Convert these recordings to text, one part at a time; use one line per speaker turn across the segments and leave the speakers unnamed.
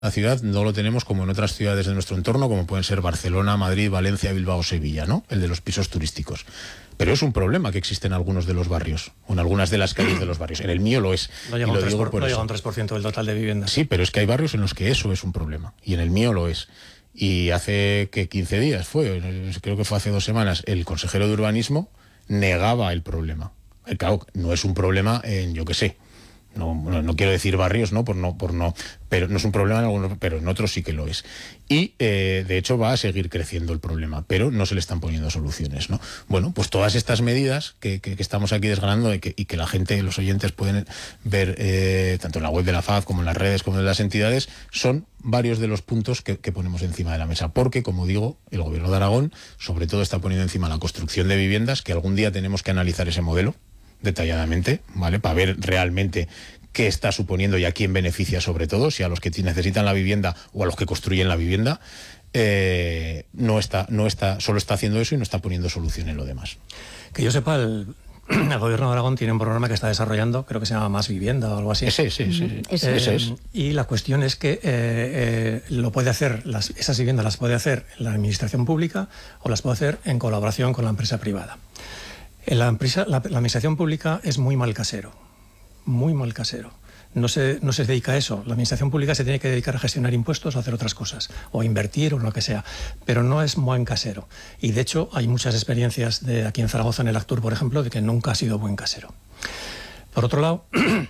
La ciudad no lo tenemos como en otras ciudades de nuestro entorno, como pueden ser Barcelona, Madrid, Valencia, Bilbao, Sevilla, ¿no? El de los pisos turísticos. Pero es un problema que existe en algunos de los barrios, o en algunas de las calles de los barrios. En el mío lo es.
No llega, un 3% del total de viviendas.
Sí, pero es que hay barrios en los que eso es un problema, y en el mío lo es. Y hace que 15 días creo que fue hace 2 semanas, el consejero de urbanismo negaba el problema. Claro, no es un problema en, yo qué sé, no quiero decir barrios, ¿no? Pero no es un problema en algunos, pero en otros sí que lo es. Y de hecho va a seguir creciendo el problema, pero no se le están poniendo soluciones, ¿no? Bueno, pues todas estas medidas que estamos aquí desgranando y que la gente, los oyentes pueden ver tanto en la web de la FAD como en las redes, como en las entidades, son varios de los puntos que ponemos encima de la mesa. Porque, como digo, el Gobierno de Aragón sobre todo está poniendo encima la construcción de viviendas, que algún día tenemos que analizar ese modelo detalladamente, ¿vale? Para ver realmente qué está suponiendo y a quién beneficia, sobre todo, si a los que necesitan la vivienda o a los que construyen la vivienda. Solo está haciendo eso y no está poniendo solución en lo demás.
Que yo sepa, el Gobierno de Aragón tiene un programa que está desarrollando, creo que se llama Más Vivienda o algo así.
Ese es.
Y la cuestión es que lo puede hacer, esas viviendas las puede hacer la administración pública o las puede hacer en colaboración con la empresa privada. La administración pública es muy mal casero. No se dedica a eso. La administración pública se tiene que dedicar a gestionar impuestos o a hacer otras cosas, o a invertir o lo que sea, pero no es buen casero. Y de hecho hay muchas experiencias de aquí en Zaragoza, en el Actur, por ejemplo, de que nunca ha sido buen casero. Por otro lado,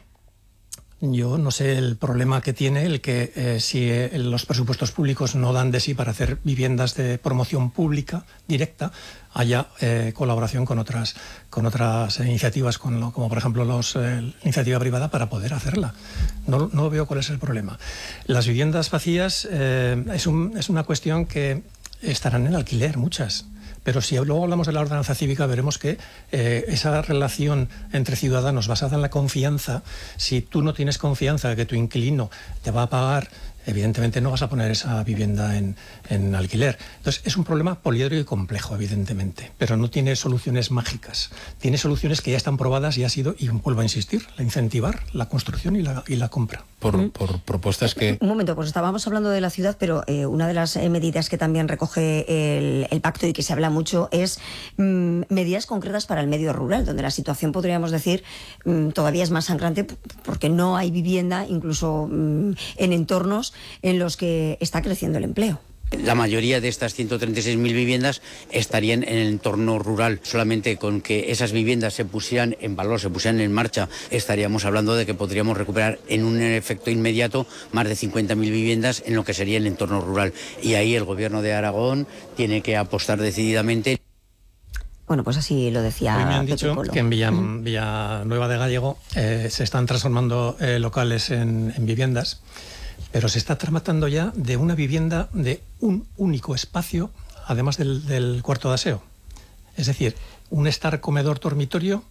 yo no sé el problema que tiene el que si los presupuestos públicos no dan de sí para hacer viviendas de promoción pública directa, haya colaboración con otras iniciativas, como por ejemplo la iniciativa privada, para poder hacerla. No veo cuál es el problema. Las viviendas vacías es una cuestión que estarán en alquiler, muchas. Pero si luego hablamos de la ordenanza cívica, veremos que esa relación entre ciudadanos basada en la confianza, si tú no tienes confianza de que tu inquilino te va a pagar, evidentemente no vas a poner esa vivienda en alquiler. Entonces es un problema poliedro y complejo, evidentemente, pero no tiene soluciones mágicas. Tiene soluciones que ya están probadas y ha sido, y vuelvo a insistir, incentivar la construcción y la compra.
Por propuestas que...
Un momento, pues estábamos hablando de la ciudad, pero una de las medidas que también recoge el pacto y que se habla mucho es medidas concretas para el medio rural, donde la situación, podríamos decir, todavía es más sangrante porque no hay vivienda, incluso en entornos en los que está creciendo el empleo.
La mayoría de estas 136.000 viviendas estarían en el entorno rural. Solamente con que esas viviendas se pusieran en valor, se pusieran en marcha, estaríamos hablando de que podríamos recuperar en un efecto inmediato más de 50.000 viviendas en lo que sería el entorno rural. Y ahí el Gobierno de Aragón tiene que apostar decididamente.
Bueno, pues así lo decía.
Hoy me han dicho que en Villanueva de Gállego se están transformando locales en viviendas, pero se está tramitando ya de una vivienda de un único espacio, además del cuarto de aseo. Es decir, un estar, comedor, dormitorio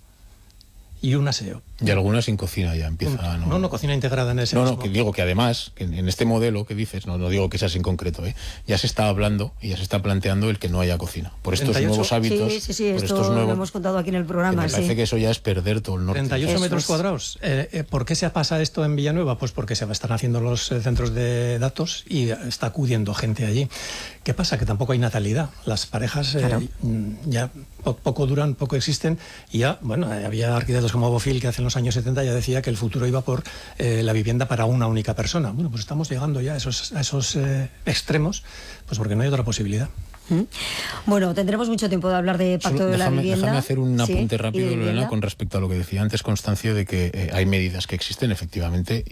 y un aseo.
Y algunas sin cocina ya empieza.
No, cocina integrada en ese mismo.
Que digo que además, que en este modelo que dices, no digo que seas en concreto, ya se está hablando y ya se está planteando el que no haya cocina. Por estos 38, nuevos hábitos.
Sí, esto lo hemos contado aquí en el programa.
Me parece que eso ya es perder todo el norte.
38 metros cuadrados. ¿Por qué se pasa esto en Villanueva? Pues porque se están haciendo los centros de datos y está acudiendo gente allí. ¿Qué pasa? Que tampoco hay natalidad. Las parejas ya poco duran, poco existen. Y ya, bueno, había arquitectos como Bofill que hace los años 70 ya decía que el futuro iba por la vivienda para una única persona. Bueno, pues estamos llegando ya a esos extremos, pues porque no hay otra posibilidad.
Bueno, tendremos mucho tiempo de hablar de pacto de la vivienda.
Déjame hacer un apunte rápido, Lorena, con respecto a lo que decía antes Constancio, de que hay medidas que existen, efectivamente,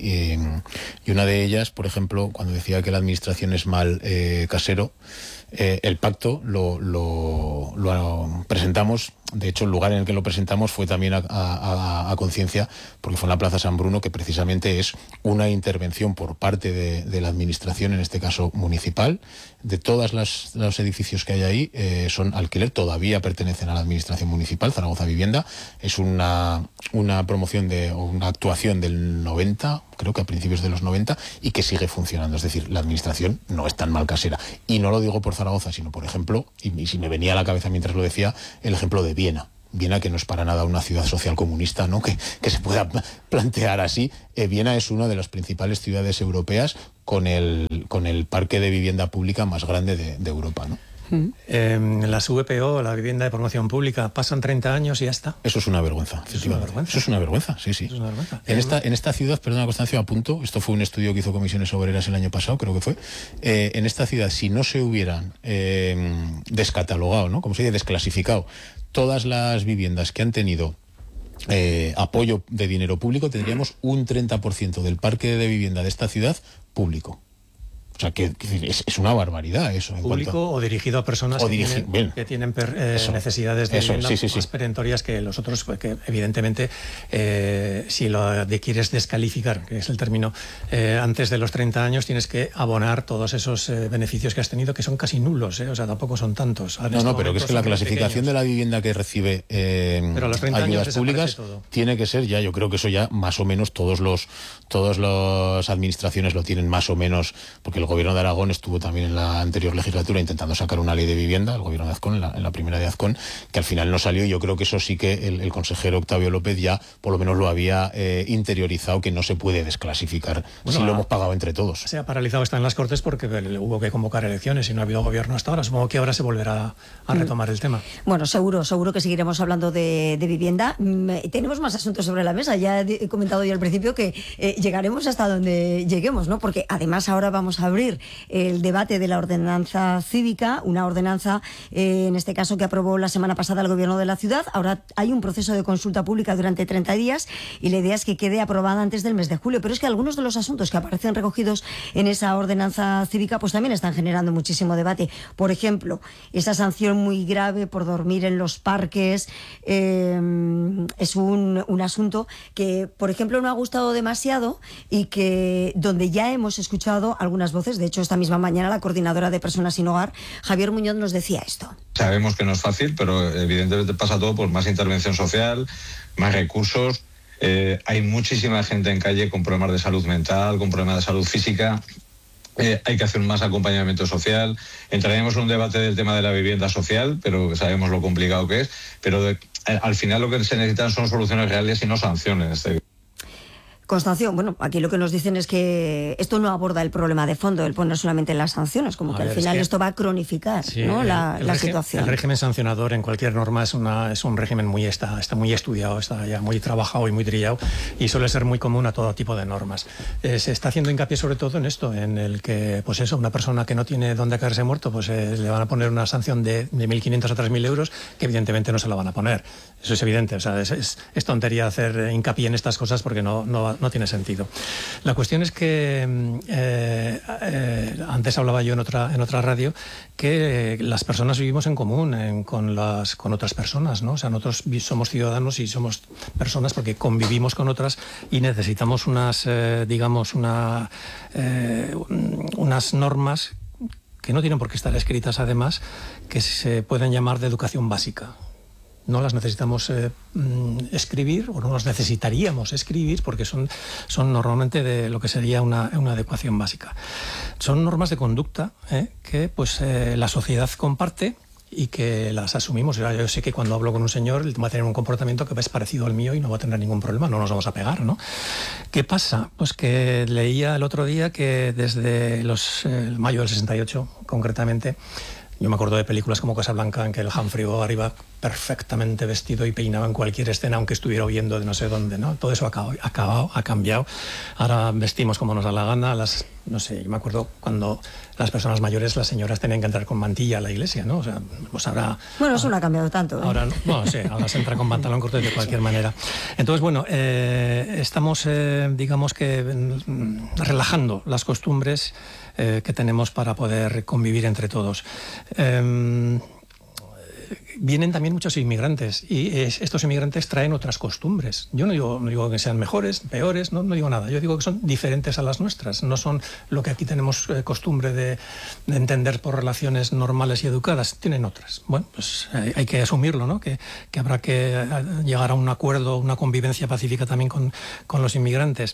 y una de ellas, por ejemplo, cuando decía que la administración es mal casero, el pacto lo presentamos. De hecho, el lugar en el que lo presentamos fue también a conciencia, porque fue en la Plaza San Bruno, que precisamente es una intervención por parte de la administración, en este caso municipal. De todos los edificios que hay ahí son alquiler, todavía pertenecen a la administración municipal. Zaragoza Vivienda es una promoción o una actuación del 90, creo que a principios de los 90, y que sigue funcionando. Es decir, la administración no es tan mal casera. Y no lo digo por Zaragoza, sino, por ejemplo, y si me venía a la cabeza mientras lo decía, el ejemplo de Viena. Viena, que no es para nada una ciudad social comunista, ¿no? Que se pueda plantear así. Viena es una de las principales ciudades europeas con el parque de vivienda pública más grande de Europa, ¿no?
Las VPO, la vivienda de promoción pública, pasan 30 años y ya está.
Eso es una vergüenza.
Eso es una vergüenza.
Eso es una vergüenza, sí.
Eso es una vergüenza.
En esta ciudad, perdona Constancio, apunto, esto fue un estudio que hizo Comisiones Obreras el año pasado, creo que fue, en esta ciudad, si no se hubieran descatalogado, ¿no? Como se dice, desclasificado, todas las viviendas que han tenido apoyo de dinero público, tendríamos un 30% del parque de vivienda de esta ciudad público. O sea, que es una barbaridad eso.
Público o dirigido a personas que tienen necesidades de vivienda más perentorias que los otros, pues, que evidentemente si lo quieres descalificar, que es el término, antes de los 30 años tienes que abonar todos esos beneficios que has tenido, que son casi nulos, o sea, tampoco son tantos.
Pero que es que la clasificación de la vivienda que recibe
pero a los 30
ayudas públicas tiene que ser ya, yo creo que eso ya más o menos todas las administraciones lo tienen más o menos, porque el gobierno de Aragón estuvo también en la anterior legislatura intentando sacar una ley de vivienda, el gobierno de Azcón, en la primera de Azcón, que al final no salió, y yo creo que eso sí que el consejero Octavio López ya por lo menos lo había interiorizado, que no se puede desclasificar si lo hemos pagado entre todos.
Se ha paralizado, está en las Cortes porque hubo que convocar elecciones y no ha habido gobierno hasta ahora. Supongo que ahora se volverá a retomar el tema.
Bueno, seguro que seguiremos hablando de vivienda. Tenemos más asuntos sobre la mesa. Ya he comentado yo al principio que llegaremos hasta donde lleguemos, ¿no? Porque además ahora vamos a abrir el debate de la ordenanza cívica, una ordenanza, en este caso, que aprobó la semana pasada el gobierno de la ciudad. Ahora hay un proceso de consulta pública durante 30 días y la idea es que quede aprobada antes del mes de julio. Pero es que algunos de los asuntos que aparecen recogidos en esa ordenanza cívica pues también están generando muchísimo debate. Por ejemplo, esa sanción muy grave por dormir en los parques es un asunto que, por ejemplo, no ha gustado demasiado y que donde ya hemos escuchado algunas voces. De hecho, esta misma mañana la coordinadora de Personas Sin Hogar, Javier Muñoz, nos decía esto.
Sabemos que no es fácil, pero evidentemente pasa todo por más intervención social, más recursos. Hay muchísima gente en calle con problemas de salud mental, con problemas de salud física. Hay que hacer más acompañamiento social. Entraremos en un debate del tema de la vivienda social, pero sabemos lo complicado que es. Pero al final lo que se necesitan son soluciones reales y no sanciones.
Constancio, bueno, aquí lo que nos dicen es que esto no aborda el problema de fondo, el poner solamente las sanciones, como que al final esto va a cronificar, ¿no? la situación.
El régimen sancionador en cualquier norma es un régimen está muy estudiado, está ya muy trabajado y muy trillado, y suele ser muy común a todo tipo de normas. Se está haciendo hincapié sobre todo en esto, en el que, pues eso, una persona que no tiene dónde caerse muerto, pues le van a poner una sanción de 1.500 a 3.000 euros, que evidentemente no se la van a poner. Eso es evidente, o sea, es tontería hacer hincapié en estas cosas porque no tiene sentido. La cuestión es que antes hablaba yo en otra radio que las personas vivimos en común con otras personas, ¿no? O sea, nosotros somos ciudadanos y somos personas porque convivimos con otras y necesitamos unas normas que no tienen por qué estar escritas, además, que se pueden llamar de educación básica. No las necesitamos escribir, o no las necesitaríamos escribir, porque son normalmente de lo que sería una adecuación básica. Son normas de conducta que pues la sociedad comparte y que las asumimos. Yo sé que cuando hablo con un señor, él va a tener un comportamiento que es parecido al mío y no va a tener ningún problema, no nos vamos a pegar, ¿no? ¿Qué pasa? Pues que leía el otro día que desde el mayo del 68, concretamente, yo me acuerdo de películas como Casablanca, en que el Humphrey Bogart iba perfectamente vestido y peinaba en cualquier escena, aunque estuviera huyendo de no sé dónde, ¿no? Todo eso ha cambiado. Ahora vestimos como nos da la gana. No sé, yo me acuerdo cuando las personas mayores, las señoras, tenían que entrar con mantilla a la iglesia, ¿no? O sea, pues ahora...
Bueno, eso no ha cambiado tanto, ¿eh?
Ahora se entra con pantalón corto de cualquier manera. Entonces, bueno, estamos, digamos que, relajando las costumbres que tenemos para poder convivir entre todos. Vienen también muchos inmigrantes y estos inmigrantes traen otras costumbres. Yo no digo que sean mejores, peores, no digo nada. Yo digo que son diferentes a las nuestras. No son lo que aquí tenemos costumbre de entender por relaciones normales y educadas. Tienen otras. Bueno, pues hay que asumirlo, ¿no? Que habrá que llegar a un acuerdo, una convivencia pacífica también con los inmigrantes.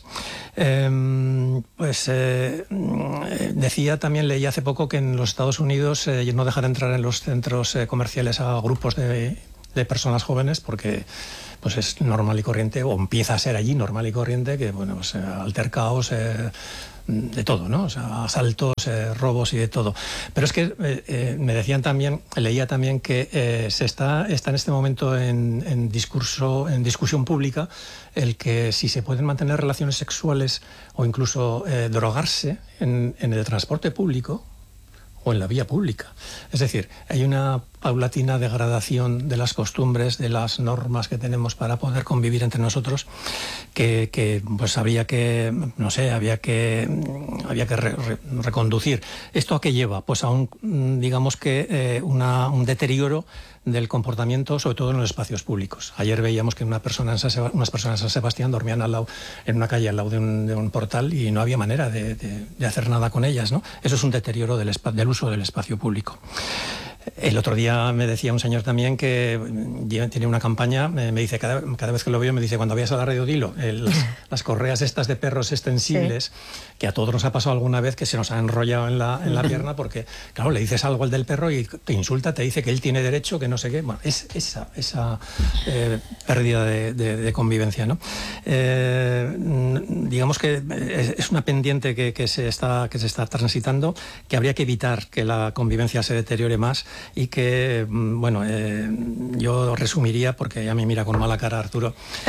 Leí hace poco que en los Estados Unidos no dejan entrar en los centros comerciales a grupos de de personas jóvenes, porque pues es normal y corriente, o empieza a ser allí normal y corriente, que bueno, pues, altercaos, de todo, ¿no? O sea, asaltos, robos y de todo. Pero es que me decían también, leía también que está en este momento en discusión pública el que si se pueden mantener relaciones sexuales o incluso drogarse en el transporte público o en la vía pública. Es decir, hay una paulatina degradación de las costumbres, de las normas que tenemos para poder convivir entre nosotros, que pues había que reconducir. ¿Esto a qué lleva? Pues a un un deterioro del comportamiento, sobre todo en los espacios públicos. Ayer veíamos que unas personas en San Sebastián dormían al lado, en una calle al lado de un portal, y no había manera de hacer nada con ellas, ¿no? Eso es un deterioro del uso del espacio público. El otro día me decía un señor también que tiene una campaña, me dice, cada vez que lo veo, me dice, cuando vayas a la radio dilo, las correas estas de perros extensibles, sí, que a todos nos ha pasado alguna vez, que se nos ha enrollado en la pierna, porque, claro, le dices algo al del perro y te insulta, te dice que él tiene derecho, que no sé qué. Bueno, es esa pérdida de convivencia, ¿no? Digamos que es una pendiente que se está transitando, que habría que evitar que la convivencia se deteriore más, y que, bueno, yo resumiría, porque ya me mira con mala cara Arturo,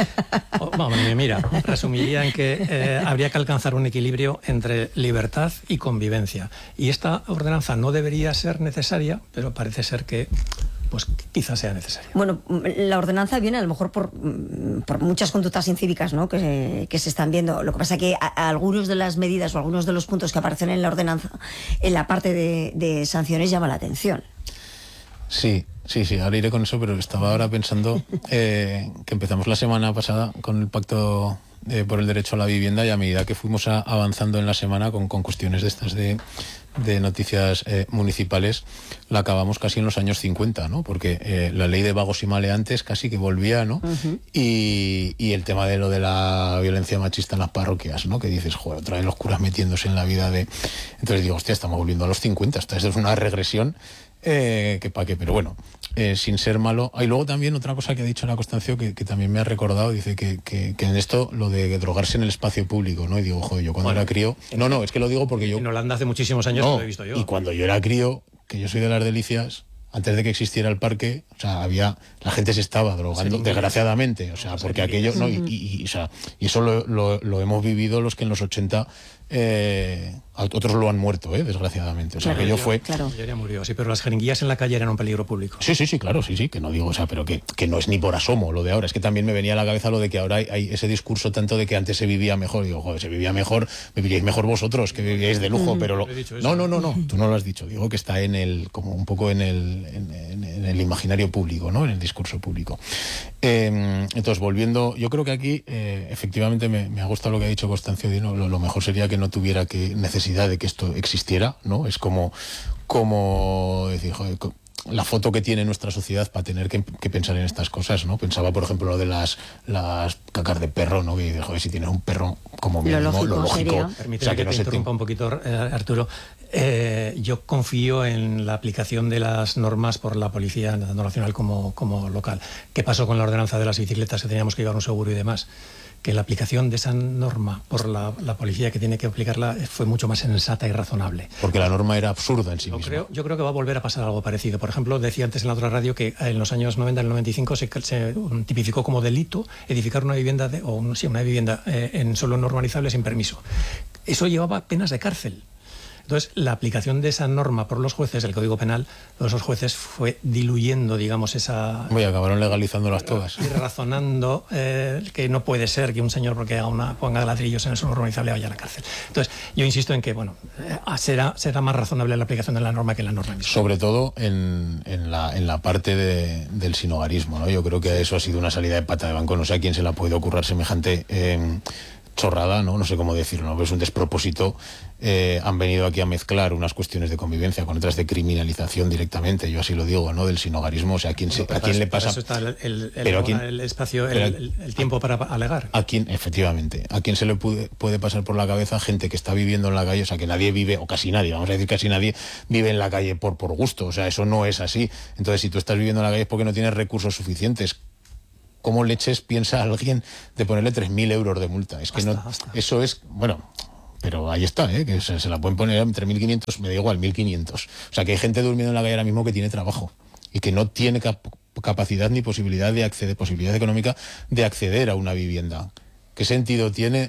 resumiría en que habría que alcanzar un equilibrio entre libertad y convivencia. Y esta ordenanza no debería ser necesaria, pero parece ser que pues quizás sea necesaria.
Bueno, la ordenanza viene a lo mejor por muchas conductas incívicas, ¿no?, que se están viendo. Lo que pasa es que a algunos de las medidas o algunos de los puntos que aparecen en la ordenanza, en la parte de sanciones, llama la atención.
Sí, ahora iré con eso, pero estaba ahora pensando que empezamos la semana pasada con el pacto por el derecho a la vivienda, y a medida que fuimos avanzando en la semana con cuestiones de estas de noticias municipales, la acabamos casi en los años 50, ¿no? Porque la ley de vagos y maleantes casi que volvía, ¿no? Uh-huh. Y el tema de lo de la violencia machista en las parroquias, ¿no? Que dices, joder, otra vez los curas metiéndose en la vida de... Entonces digo, hostia, estamos volviendo a los 50, esto es una regresión que pa' qué, pero bueno, sin ser malo. Y luego también otra cosa que ha dicho la Constancio que también me ha recordado, dice que en esto, lo de drogarse en el espacio público, ¿no? Y digo, joder, yo cuando era crío... No, es que lo digo porque yo...
En Holanda hace muchísimos años lo he visto yo.
Y cuando yo era crío, que yo soy de Las Delicias, antes de que existiera el parque, o sea, la gente se estaba drogando, desgraciadamente, o sea, porque aquello, ¿no? Y eso lo hemos vivido los que en los 80... otros lo han muerto, desgraciadamente. O sea,
claro,
aquello fue...
Claro. Ya murió, sí, pero las jeringuillas en la calle eran un peligro público.
Sí, claro, sí, que no digo, o sea, pero que no es ni por asomo lo de ahora. Es que también me venía a la cabeza lo de que ahora hay ese discurso tanto de que antes se vivía mejor. Digo, joder, se vivía mejor, viviríais mejor vosotros, que vivíais de lujo, pero... No, tú no lo has dicho. Digo que está como un poco en el imaginario público, ¿no? En el discurso público. Entonces, volviendo, yo creo que aquí, efectivamente, me ha gustado lo que ha dicho Constancio Dino. Lo mejor sería que no tuviera necesidad de que esto existiera, ¿no? Es como decir, joder, la foto que tiene nuestra sociedad para tener que pensar en estas cosas, ¿no? Pensaba, por ejemplo, lo de las cacas de perro, ¿no? Y joder, si tienes un perro, como mínimo, lo lógico.
Permíteme que te interrumpa un poquito, Arturo. Yo confío en la aplicación de las normas por la policía, tanto nacional como local. ¿Qué pasó con la ordenanza de las bicicletas, que teníamos que llevar un seguro y demás? Que la aplicación de esa norma por la policía que tiene que aplicarla fue mucho más sensata y razonable.
Porque la norma era absurda en sí misma.
Yo creo que va a volver a pasar algo parecido. Por ejemplo, decía antes en la otra radio que en los años 90 y 95 se tipificó como delito edificar una vivienda una vivienda en suelo no urbanizable sin permiso. Eso llevaba penas de cárcel. Entonces, la aplicación de esa norma por los jueces, el Código Penal, los jueces fue diluyendo, digamos, esa...
acabaron legalizándolas todas.
Y razonando que no puede ser que un señor, porque ponga ladrillos en el suelo urbanizable, vaya a la cárcel. Entonces, yo insisto en que, bueno, será más razonable la aplicación de la norma que la norma misma.
Sobre todo en la parte del sinhogarismo, ¿no? Yo creo que eso ha sido una salida de pata de banco. No sé a quién se le puede ocurrir semejante chorrada, ¿no? No sé cómo decirlo, ¿no? Pero es un despropósito. Han venido aquí a mezclar unas cuestiones de convivencia con otras de criminalización directamente, yo así lo digo, ¿no? Del sinogarismo, o sea, ¿a quién le pasa?
Eso está el espacio, el tiempo para alegar.
Efectivamente, ¿a quién se le puede pasar por la cabeza gente que está viviendo en la calle? O sea, que nadie vive, o casi nadie, vamos a decir casi nadie, vive en la calle por gusto, o sea, eso no es así. Entonces, si tú estás viviendo en la calle es porque no tienes recursos suficientes. ¿Cómo leches piensa alguien de ponerle 3.000 euros de multa? Es que eso es, bueno, pero ahí está, que se la pueden poner entre 1.500, me da igual, 1.500. O sea, que hay gente durmiendo en la calle ahora mismo que tiene trabajo y que no tiene capacidad ni posibilidad económica de acceder a una vivienda. ¿Qué sentido tiene?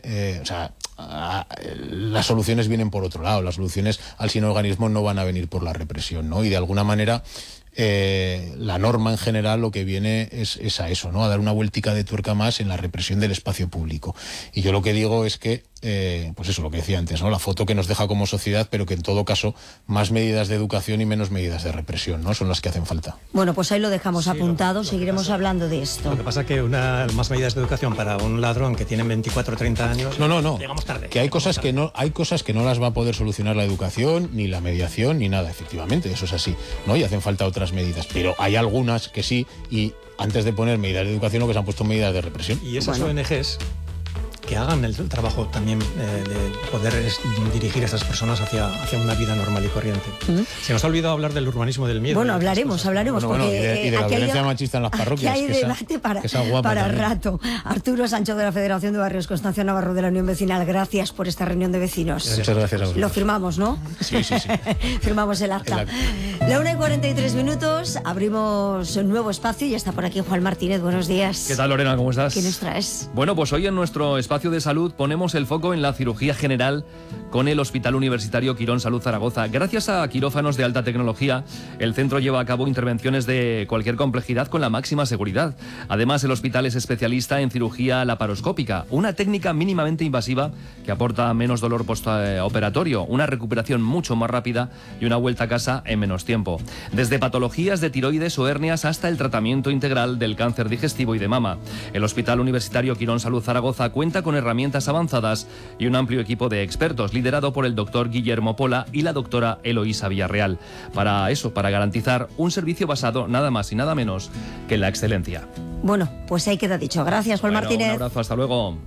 Las soluciones vienen por otro lado, las soluciones al sinogarismo no van a venir por la represión, ¿no? Y de alguna manera la norma en general lo que viene es a eso, ¿no? A dar una vueltica de tuerca más en la represión del espacio público. Y yo lo que digo es que, pues eso, lo que decía antes, ¿no? La foto que nos deja como sociedad, pero que en todo caso más medidas de educación y menos medidas de represión, ¿no? Son las que hacen falta.
Bueno, pues ahí lo dejamos apuntado, seguiremos hablando de esto.
Lo que pasa es que más medidas de educación para un ladrón que tiene 24 o 30 años...
No.
Llegamos tarde.
Que hay cosas que no las va a poder solucionar la educación, ni la mediación, ni nada, efectivamente, eso es así, ¿no? Y hacen falta otras medidas, pero hay algunas que sí, y antes de poner medidas de educación lo que se han puesto medidas de represión.
Y esas ONGs que hagan el trabajo también de poder dirigir a estas personas hacia una vida normal y corriente. Se nos ha olvidado hablar del urbanismo del miedo.
Bueno, hablaremos, porque
y de la violencia machista en las parroquias.
Aquí hay debate para rato. Arturo Sancho de la Federación de Barrios, Constancio Navarro de la Unión Vecinal, gracias por esta reunión de vecinos.
Muchas gracias a vosotros.
Lo firmamos, ¿no?
Sí.
Firmamos el acta. La 1:43, abrimos un nuevo espacio y está por aquí Juan Martínez. Buenos días.
¿Qué tal, Lorena? ¿Cómo estás?
¿Qué nos traes?
Bueno, pues hoy en nuestro espacio de salud ponemos el foco en la cirugía general con el Hospital Universitario Quirón Salud Zaragoza. Gracias a quirófanos de alta tecnología, el centro lleva a cabo intervenciones de cualquier complejidad con la máxima seguridad. Además, el hospital es especialista en cirugía laparoscópica, una técnica mínimamente invasiva que aporta menos dolor postoperatorio, una recuperación mucho más rápida y una vuelta a casa en menos tiempo. Desde patologías de tiroides o hernias hasta el tratamiento integral del cáncer digestivo y de mama. El Hospital Universitario Quirón Salud Zaragoza cuenta con herramientas avanzadas y un amplio equipo de expertos liderado por el doctor Guillermo Pola y la doctora Eloísa Villarreal. Para garantizar un servicio basado nada más y nada menos que en la excelencia.
Bueno, pues ahí queda dicho. Gracias, Juan Martínez.
Un abrazo, hasta luego.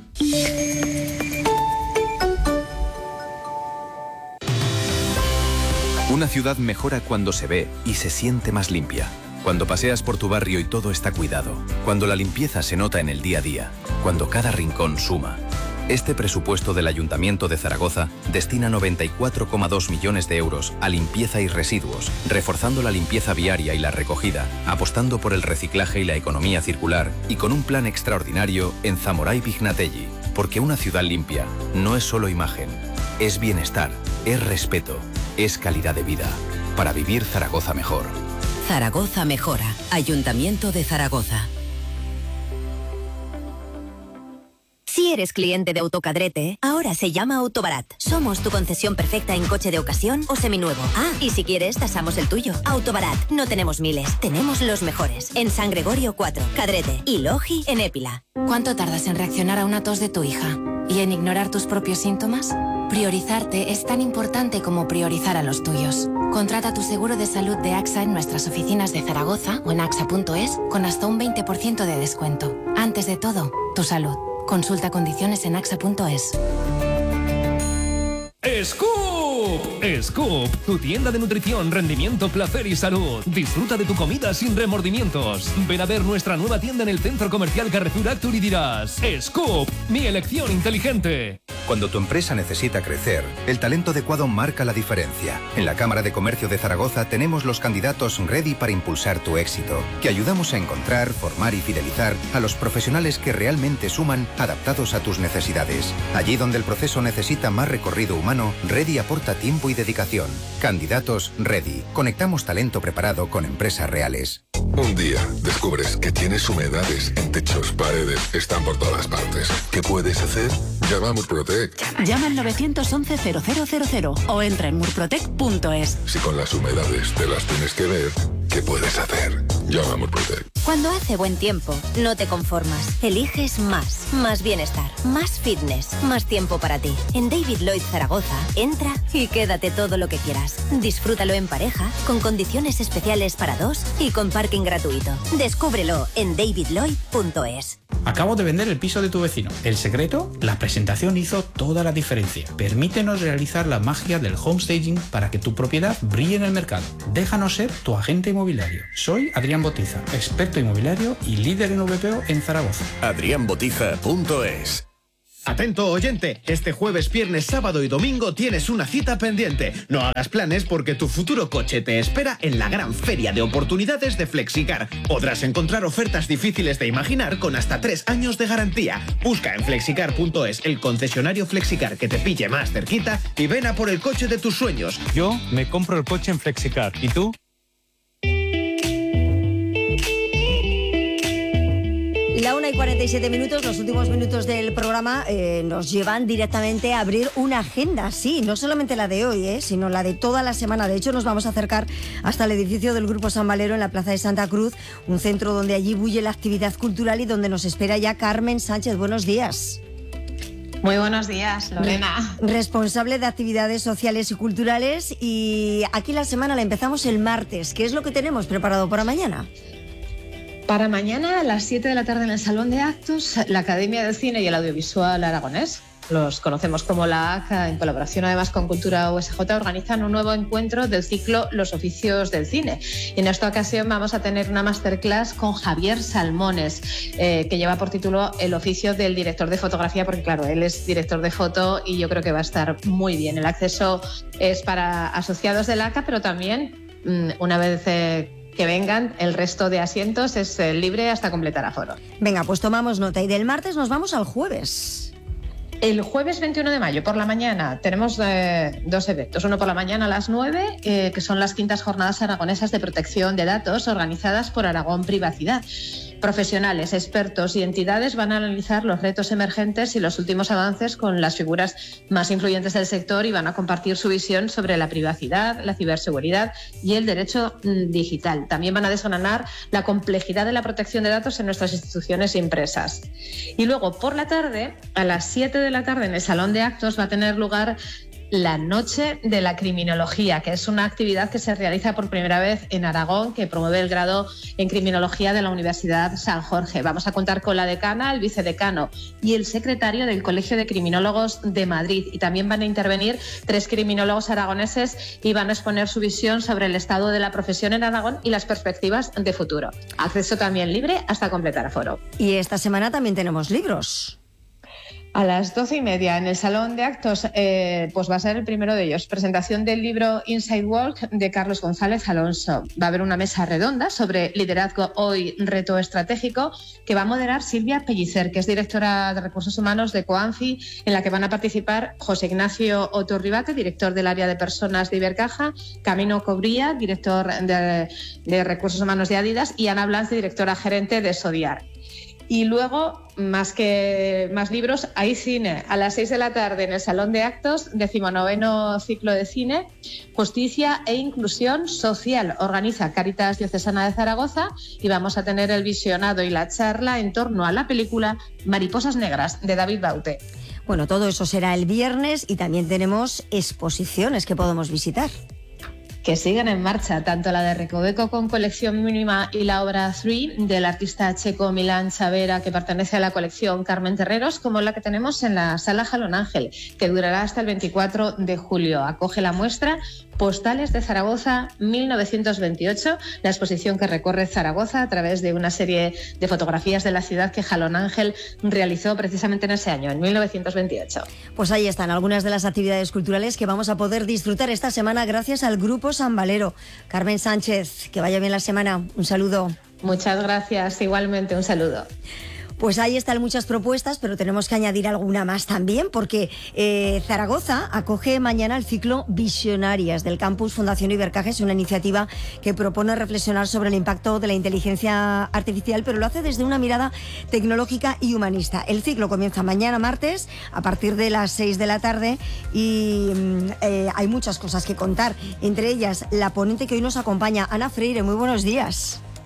Una ciudad mejora cuando se ve y se siente más limpia. Cuando paseas por tu barrio y todo está cuidado. Cuando la limpieza se nota en el día a día. Cuando cada rincón suma. Este presupuesto del Ayuntamiento de Zaragoza destina 94,2 millones de euros a limpieza y residuos, reforzando la limpieza viaria y la recogida, apostando por el reciclaje y la economía circular y con un plan extraordinario en Zamora y Vignatelli. Porque una ciudad limpia no es solo imagen, es bienestar, es respeto, es calidad de vida. Para vivir Zaragoza mejor.
Zaragoza mejora. Ayuntamiento de Zaragoza. Si eres cliente de Autocadrete, ahora se llama Autobarat. Somos tu concesión perfecta en coche de ocasión o seminuevo. Ah, y si quieres, tasamos el tuyo. Autobarat. No tenemos miles, tenemos los mejores. En San Gregorio 4, Cadrete y Logi en Épila.
¿Cuánto tardas en reaccionar a una tos de tu hija? ¿Y en ignorar tus propios síntomas? Priorizarte es tan importante como priorizar a los tuyos. Contrata tu seguro de salud de AXA en nuestras oficinas de Zaragoza o en axa.es con hasta un 20% de descuento. Antes de todo, tu salud. Consulta condiciones en axa.es.
¡Scoop! Tu tienda de nutrición, rendimiento, placer y salud. Disfruta de tu comida sin remordimientos. Ven a ver nuestra nueva tienda en el Centro Comercial Carrefour Actur y dirás: ¡Scoop! Mi elección inteligente.
Cuando tu empresa necesita crecer, el talento adecuado marca la diferencia. En la Cámara de Comercio de Zaragoza tenemos los candidatos ready para impulsar tu éxito, que ayudamos a encontrar, formar y fidelizar a los profesionales que realmente suman, adaptados a tus necesidades. Allí donde el proceso necesita más recorrido humano, Ready aporta tiempo y dedicación. Candidatos Ready. Conectamos talento preparado con empresas reales.
Un día descubres que tienes humedades en techos, paredes, están por todas partes. ¿Qué puedes hacer? Llama a Murprotec.
Llama al 911-0000 o entra en murprotec.es.
Si con las humedades te las tienes que ver, ¿qué puedes hacer? Llama a Murprotec.
Cuando hace buen tiempo, no te conformas. Eliges más bienestar, más fitness, más tiempo para ti. En David Lloyd Zaragoza, entra y quédate todo lo que quieras. Disfrútalo en pareja, con condiciones especiales para dos y con parking gratuito. Descúbrelo en davidlloyd.es.
Acabo de vender el piso de tu vecino. ¿El secreto? La presentación hizo toda la diferencia. Permítenos realizar la magia del homestaging para que tu propiedad brille en el mercado. Déjanos ser tu agente inmobiliario. Soy Adrián Botiza, experto inmobiliario y líder en VPO en Zaragoza.
adrianbotiza.es. Atento oyente, este jueves, viernes, sábado y domingo tienes una cita pendiente. No hagas planes porque tu futuro coche te espera en la gran feria de oportunidades de Flexicar. Podrás encontrar ofertas difíciles de imaginar con hasta 3 años de garantía. Busca en flexicar.es el concesionario Flexicar que te pille más cerquita y ven a por el coche de tus sueños.
Yo me compro el coche en Flexicar. ¿Y tú?
La 1:47, los últimos minutos del programa nos llevan directamente a abrir una agenda, sí, no solamente la de hoy, sino la de toda la semana. De hecho, nos vamos a acercar hasta el edificio del Grupo San Valero en la Plaza de Santa Cruz, un centro donde allí bulle la actividad cultural y donde nos espera ya Carmen Sánchez. Buenos días.
Muy buenos días, Lorena.
Responsable de actividades sociales y culturales, y aquí la semana la empezamos el martes. ¿Qué es lo que tenemos preparado para mañana?
Para mañana a las 7 de la tarde en el Salón de Actos, la Academia del Cine y el Audiovisual Aragonés, los conocemos como la ACA, en colaboración además con Cultura USJ, organizan un nuevo encuentro del ciclo Los Oficios del Cine. Y en esta ocasión vamos a tener una masterclass con Javier Salmones, que lleva por título El oficio del director de fotografía, porque claro, él es director de foto y yo creo que va a estar muy bien. El acceso es para asociados de la ACA, pero también una vez que vengan, el resto de asientos es libre hasta completar aforo.
Venga, pues tomamos nota. Y del martes nos vamos al jueves.
El jueves 21 de mayo, por la mañana, tenemos dos eventos. Uno por la mañana a las 9, que son las 5ª Jornadas Aragonesas de Protección de Datos, organizadas por Aragón Privacidad. Profesionales, expertos y entidades van a analizar los retos emergentes y los últimos avances con las figuras más influyentes del sector y van a compartir su visión sobre la privacidad, la ciberseguridad y el derecho digital. También van a desgranar la complejidad de la protección de datos en nuestras instituciones impresas. Y luego, por la tarde, a las 7 de la tarde, en el Salón de Actos va a tener lugar la Noche de la Criminología, que es una actividad que se realiza por primera vez en Aragón, que promueve el grado en Criminología de la Universidad San Jorge. Vamos a contar con la decana, el vicedecano y el secretario del Colegio de Criminólogos de Madrid. Y también van a intervenir 3 criminólogos aragoneses y van a exponer su visión sobre el estado de la profesión en Aragón y las perspectivas de futuro. Acceso también libre hasta completar aforo.
Y esta semana también tenemos libros.
A las 12:30 en el Salón de Actos, pues va a ser el primero de ellos. Presentación del libro Inside Work de Carlos González Alonso. Va a haber una mesa redonda sobre liderazgo hoy, reto estratégico, que va a moderar Silvia Pellicer, que es directora de Recursos Humanos de Coanfi, en la que van a participar José Ignacio Otorribate, director del área de personas de Ibercaja, Camino Cobría, director de Recursos Humanos de Adidas, y Ana Blanche, directora gerente de Sodiar. Y luego, más libros, hay cine. A las 6 de la tarde en el Salón de Actos, 19º ciclo de cine, Justicia e Inclusión Social. Organiza Cáritas Diocesana de Zaragoza y vamos a tener el visionado y la charla en torno a la película Mariposas Negras, de David Baute.
Bueno, todo eso será el viernes y también tenemos exposiciones que podemos visitar.
Que siguen en marcha, tanto la de Recoveco con colección mínima y la obra 3 del artista checo Milan Chavera, que pertenece a la colección Carmen Terreros, como la que tenemos en la Sala Jalón Ángel, que durará hasta el 24 de julio. Acoge la muestra Postales de Zaragoza 1928, la exposición que recorre Zaragoza a través de una serie de fotografías de la ciudad que Jalón Ángel realizó precisamente en ese año, en 1928.
Pues ahí están algunas de las actividades culturales que vamos a poder disfrutar esta semana gracias al Grupo San Valero. Carmen Sánchez, que vaya bien la semana. Un saludo.
Muchas gracias, igualmente un saludo.
Pues ahí están muchas propuestas, pero tenemos que añadir alguna más también, porque Zaragoza acoge mañana el ciclo Visionarias del Campus Fundación Ibercaja. Es una iniciativa que propone reflexionar sobre el impacto de la inteligencia artificial, pero lo hace desde una mirada tecnológica y humanista. El ciclo comienza mañana martes a partir de las 6 de la tarde y hay muchas cosas que contar, entre ellas la ponente que hoy nos acompaña, Ana Freire. Muy buenos días.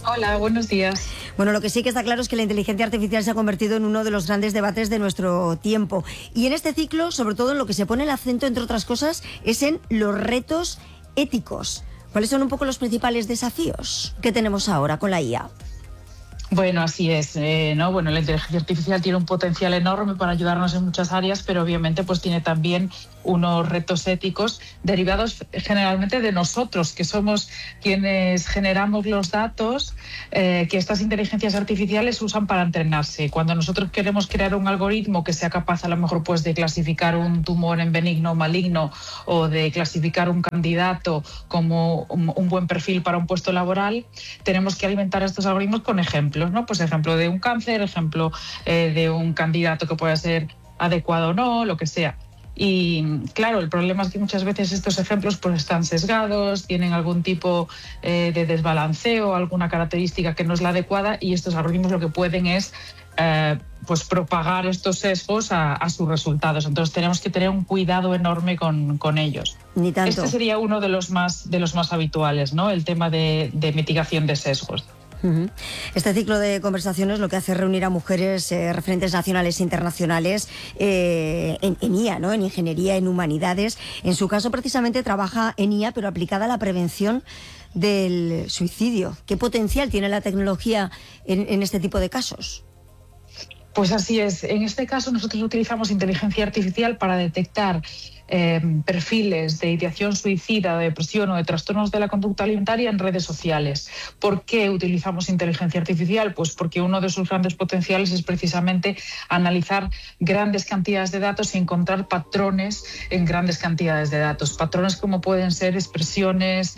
Hola, buenos días.
Bueno, lo que sí que está claro es que la inteligencia artificial se ha convertido en uno de los grandes debates de nuestro tiempo. Y en este ciclo, sobre todo, en lo que se pone el acento, entre otras cosas, es en los retos éticos. ¿Cuáles son un poco los principales desafíos que tenemos ahora con la IA?
Bueno, así es, ¿no? Bueno, la inteligencia artificial tiene un potencial enorme para ayudarnos en muchas áreas, pero obviamente pues tiene también unos retos éticos derivados generalmente de nosotros, que somos quienes generamos los datos que estas inteligencias artificiales usan para entrenarse. Cuando nosotros queremos crear un algoritmo que sea capaz a lo mejor pues de clasificar un tumor en benigno o maligno, o de clasificar un candidato como un buen perfil para un puesto laboral, tenemos que alimentar estos algoritmos con ejemplos, ¿no? Pues ejemplo de un cáncer, ejemplo de un candidato que pueda ser adecuado o no, lo que sea. Y claro, el problema es que muchas veces estos ejemplos pues están sesgados, tienen algún tipo de desbalanceo, alguna característica que no es la adecuada, y estos algoritmos lo que pueden es pues propagar estos sesgos a sus resultados. Entonces tenemos que tener un cuidado enorme con ellos.
Ni tanto.
Este sería uno de los más habituales, ¿no? El tema de mitigación de sesgos.
Este ciclo de conversaciones lo que hace es reunir a mujeres referentes nacionales e internacionales en IA, ¿no? En ingeniería, en humanidades. En su caso, precisamente, trabaja en IA, pero aplicada a la prevención del suicidio. ¿Qué potencial tiene la tecnología en este tipo de casos?
Pues así es. En este caso, nosotros utilizamos inteligencia artificial para detectar perfiles de ideación suicida, de depresión o de trastornos de la conducta alimentaria en redes sociales. ¿Por qué utilizamos inteligencia artificial? Pues porque uno de sus grandes potenciales es precisamente analizar grandes cantidades de datos y encontrar patrones en grandes cantidades de datos. Patrones como pueden ser expresiones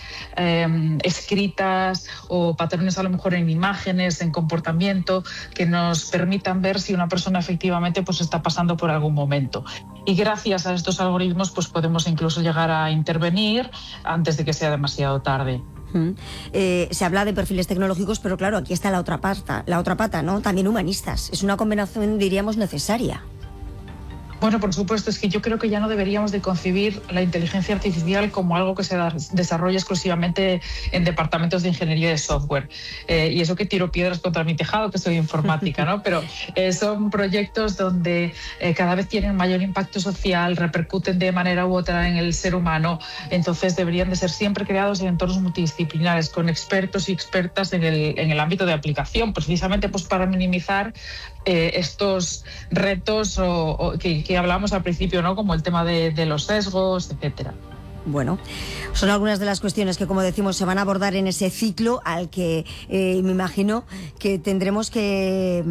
escritas, o patrones a lo mejor en imágenes, en comportamiento, que nos permitan ver si una persona efectivamente pues está pasando por algún momento. Y gracias a estos algoritmos pues podemos incluso llegar a intervenir antes de que sea demasiado tarde.
Se habla de perfiles tecnológicos, pero claro, aquí está la otra pata, ¿no? También humanistas. Es una combinación, diríamos, necesaria.
Bueno, por supuesto, es que yo creo que ya no deberíamos de concebir la inteligencia artificial como algo que se desarrolla exclusivamente en departamentos de ingeniería de software. Y eso que tiro piedras contra mi tejado, que soy informática, ¿no? Pero son proyectos donde cada vez tienen mayor impacto social, repercuten de manera u otra en el ser humano. Entonces deberían de ser siempre creados en entornos multidisciplinares, con expertos y expertas en el ámbito de aplicación, precisamente pues para minimizar estos retos que hablábamos al principio, ¿no? Como el tema de los sesgos, etcétera.
Bueno, son algunas de las cuestiones que, como decimos, se van a abordar en ese ciclo al que me imagino que tendremos que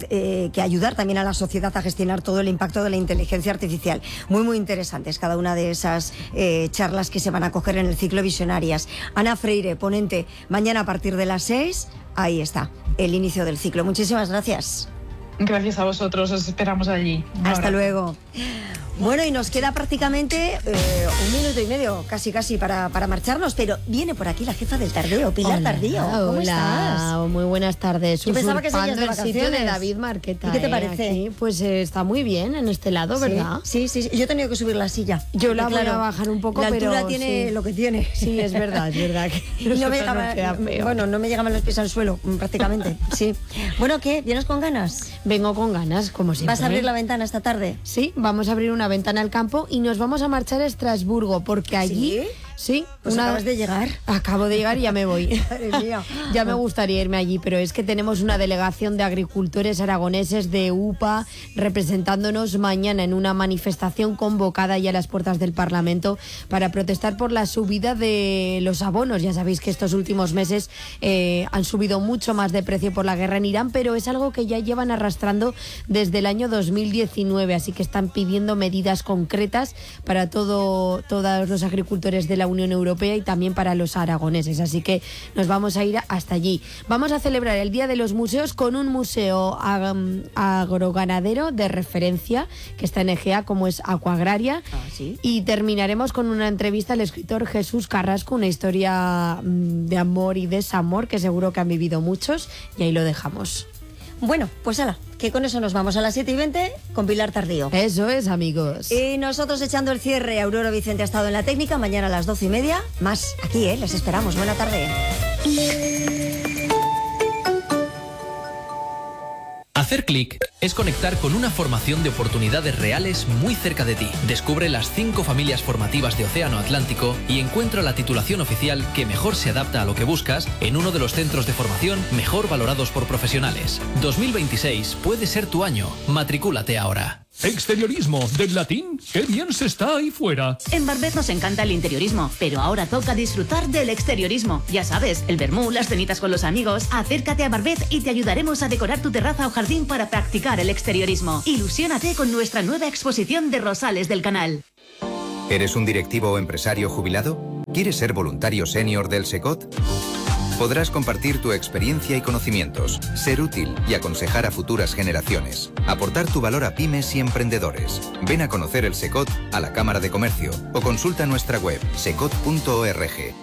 ayudar también a la sociedad a gestionar todo el impacto de la inteligencia artificial. Muy, muy interesantes cada una de esas charlas que se van a coger en el ciclo Visionarias. Ana Freire, ponente, mañana a partir de las 6, ahí está, el inicio del ciclo. Muchísimas gracias.
Gracias a vosotros, os esperamos allí.
Hasta luego. Bueno, y nos queda prácticamente 1 minuto y medio, casi para marcharnos, pero viene por aquí la jefa del Tardeo, Pilar Tardío. ¿Cómo estás?
Muy buenas tardes.
Yo pensaba que serías de
el sitio
vacaciones.
de David Marqueta.
¿Y qué te parece?
Aquí, pues está muy bien en este lado, ¿verdad?
Sí. Yo he tenido que subir la silla.
Yo la voy
claro,
a bajar un poco,
la
pero
altura tiene lo que tiene.
Sí, es verdad.
No me llegaban los pies al suelo, prácticamente. Sí. Bueno, ¿qué? ¿Vienes con ganas?
Vengo con ganas, como siempre.
¿Vas a abrir la ventana esta tarde?
Sí, vamos a abrir una ventana al campo y nos vamos a marchar a Estrasburgo, porque allí...
¿Sí? Pues acabas de llegar.
Acabo de llegar y ya me voy.
Madre mía.
Ya me gustaría irme allí, pero es que tenemos una delegación de agricultores aragoneses de UPA representándonos mañana en una manifestación convocada ya a las puertas del Parlamento para protestar por la subida de los abonos. Ya sabéis que estos últimos meses han subido mucho más de precio por la guerra en Irán, pero es algo que ya llevan arrastrando desde el año 2019, así que están pidiendo medidas concretas para todos los agricultores de la Unión Europea y también para los aragoneses, así que nos vamos a ir hasta allí. Vamos a celebrar el Día de los Museos con un museo agroganadero de referencia que está en Egea, como es Aquagraria.
¿Sí?
Y terminaremos con una entrevista al escritor Jesús Carrasco, una historia de amor y desamor que seguro que han vivido muchos, y ahí lo dejamos.
Bueno, pues hala, que con eso nos vamos a las 7:20 con Pilar Tardío.
Eso es, amigos.
Y nosotros echando el cierre. Aurora Vicente ha estado en la técnica. Mañana a las 12:30 más aquí, les esperamos. Buena tarde.
Hacer clic es conectar con una formación de oportunidades reales muy cerca de ti. Descubre las 5 familias formativas de Océano Atlántico y encuentra la titulación oficial que mejor se adapta a lo que buscas en uno de los centros de formación mejor valorados por profesionales. 2026 puede ser tu año. Matricúlate ahora.
¿Exteriorismo del latín? ¡Qué bien se está ahí fuera!
En Barbet nos encanta el interiorismo, pero ahora toca disfrutar del exteriorismo. Ya sabes, el vermú, las cenitas con los amigos. Acércate a Barbet y te ayudaremos a decorar tu terraza o jardín para practicar el exteriorismo. Ilusiónate con nuestra nueva exposición de rosales del canal.
¿Eres un directivo o empresario jubilado? ¿Quieres ser voluntario senior del SECOT? Podrás compartir tu experiencia y conocimientos, ser útil y aconsejar a futuras generaciones. Aportar tu valor a pymes y emprendedores. Ven a conocer el SECOT a la Cámara de Comercio o consulta nuestra web secot.org.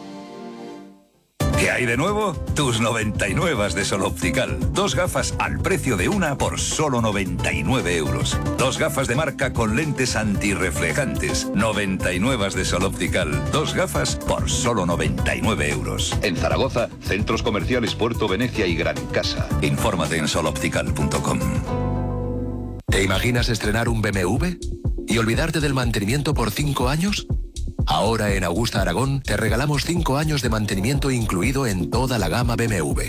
¿Qué hay de nuevo? Tus 99 de Sol Optical. 2 gafas al precio de una por solo 99 euros. 2 gafas de marca con lentes antirreflejantes. 99 de Sol Optical. 2 gafas por solo 99 euros.
En Zaragoza, centros comerciales Puerto Venecia y Gran Casa.
Infórmate en soloptical.com.
¿Te imaginas estrenar un BMW y olvidarte del mantenimiento por 5 años? Ahora en Augusta Aragón te regalamos 5 años de mantenimiento incluido en toda la gama BMW.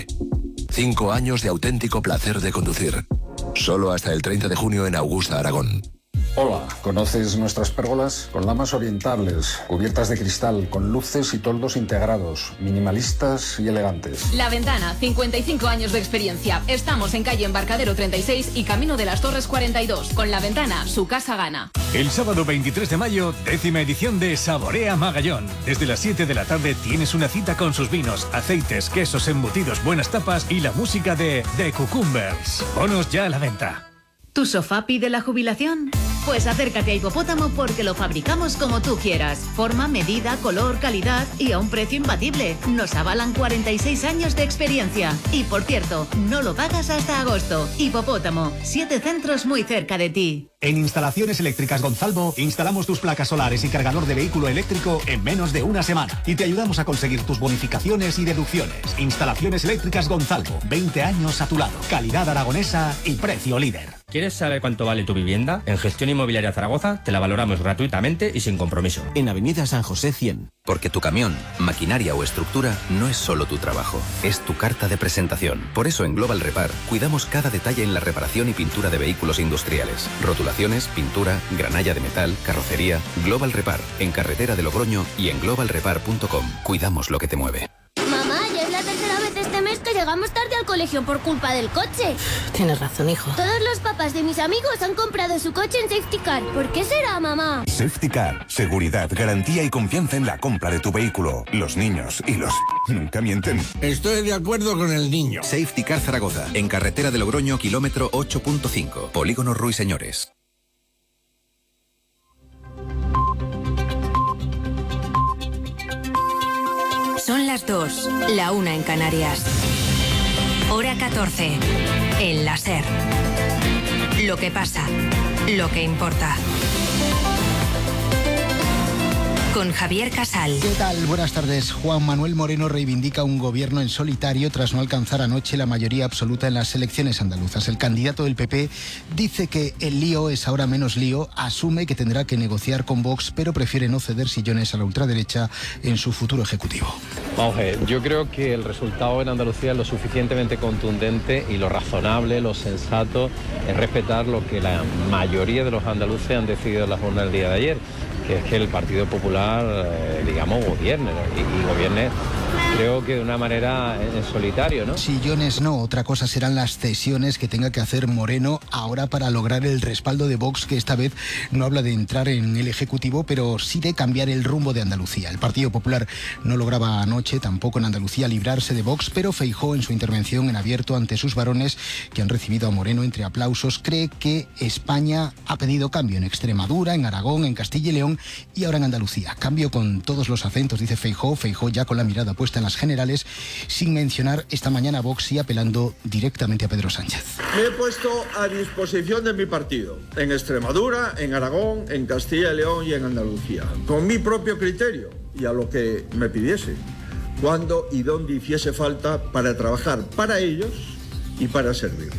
5 años de auténtico placer de conducir. Solo hasta el 30 de junio en Augusta Aragón.
Hola, ¿conoces nuestras pérgolas? Con lamas orientables, cubiertas de cristal, con luces y toldos integrados, minimalistas y elegantes.
La Ventana, 55 años de experiencia. Estamos en calle Embarcadero 36 y Camino de las Torres 42. Con La Ventana, su casa gana.
El sábado 23 de mayo, 10ª edición de Saborea Magallón. Desde las 7 de la tarde tienes una cita con sus vinos, aceites, quesos, embutidos, buenas tapas y la música de The Cucumbers. Bonos ya a la venta.
¿Tu sofá pide la jubilación? Pues acércate a Hipopótamo porque lo fabricamos como tú quieras. Forma, medida, color, calidad y a un precio imbatible. Nos avalan 46 años de experiencia. Y por cierto, no lo pagas hasta agosto. Hipopótamo, 7 centros muy cerca de ti.
En Instalaciones Eléctricas Gonzalvo instalamos tus placas solares y cargador de vehículo eléctrico en menos de una semana y te ayudamos a conseguir tus bonificaciones y deducciones. Instalaciones Eléctricas Gonzalvo, 20 años a tu lado. Calidad aragonesa y precio líder.
¿Quieres saber cuánto vale tu vivienda? En Gestión Inmobiliaria Zaragoza te la valoramos gratuitamente y sin compromiso.
En Avenida San José 100.
Porque tu camión, maquinaria o estructura no es solo tu trabajo, es tu carta de presentación. Por eso en Global Repar cuidamos cada detalle en la reparación y pintura de vehículos industriales. Rotulaciones, pintura, granalla de metal, carrocería. Global Repar, en carretera de Logroño y en globalrepar.com. Cuidamos lo que te mueve.
Mamá, ya es la tercera vez este mes que llegamos tarde al colegio por culpa del coche.
Tienes razón, hijo.
Todos los papás de mis amigos han comprado su coche en Safety Car. ¿Por qué será, mamá?
Safety Car. Seguridad, garantía y confianza en la compra de tu vehículo. Los niños y los... nunca mienten.
Estoy de acuerdo con el niño.
Safety Car Zaragoza, en carretera de Logroño, kilómetro 8.5. Polígono Ruiseñores.
Son las 2, la 1 en Canarias. Hora 14, en la SER. Lo que pasa, lo que importa. Con Javier Casal.
¿Qué tal? Buenas tardes. Juan Manuel Moreno reivindica un gobierno en solitario tras no alcanzar anoche la mayoría absoluta en las elecciones andaluzas. El candidato del PP dice que el lío es ahora menos lío, asume que tendrá que negociar con Vox, pero prefiere no ceder sillones a la ultraderecha en su futuro ejecutivo.
Vamos a ver, yo creo que el resultado en Andalucía es lo suficientemente contundente y lo razonable, lo sensato es respetar lo que la mayoría de los andaluces han decidido en la jornada del día de ayer, que es que el Partido Popular, digamos, gobierne, ¿no? y gobierne, creo que de una manera en solitario, ¿no?
Sillones no, otra cosa serán las cesiones que tenga que hacer Moreno ahora para lograr el respaldo de Vox, que esta vez no habla de entrar en el Ejecutivo, pero sí de cambiar el rumbo de Andalucía. El Partido Popular no lograba anoche, tampoco en Andalucía, librarse de Vox, pero Feijóo, en su intervención en abierto ante sus varones, que han recibido a Moreno entre aplausos, cree que España ha pedido cambio en Extremadura, en Aragón, en Castilla y León y ahora en Andalucía. Cambio con todos los acentos, dice Feijóo ya con la mirada puesta en las generales, sin mencionar esta mañana a Vox y apelando directamente a Pedro Sánchez.
Me he puesto a disposición de mi partido, en Extremadura, en Aragón, en Castilla y León y en Andalucía, con mi propio criterio y a lo que me pidiese, cuando y donde hiciese falta para trabajar para ellos y para servirles.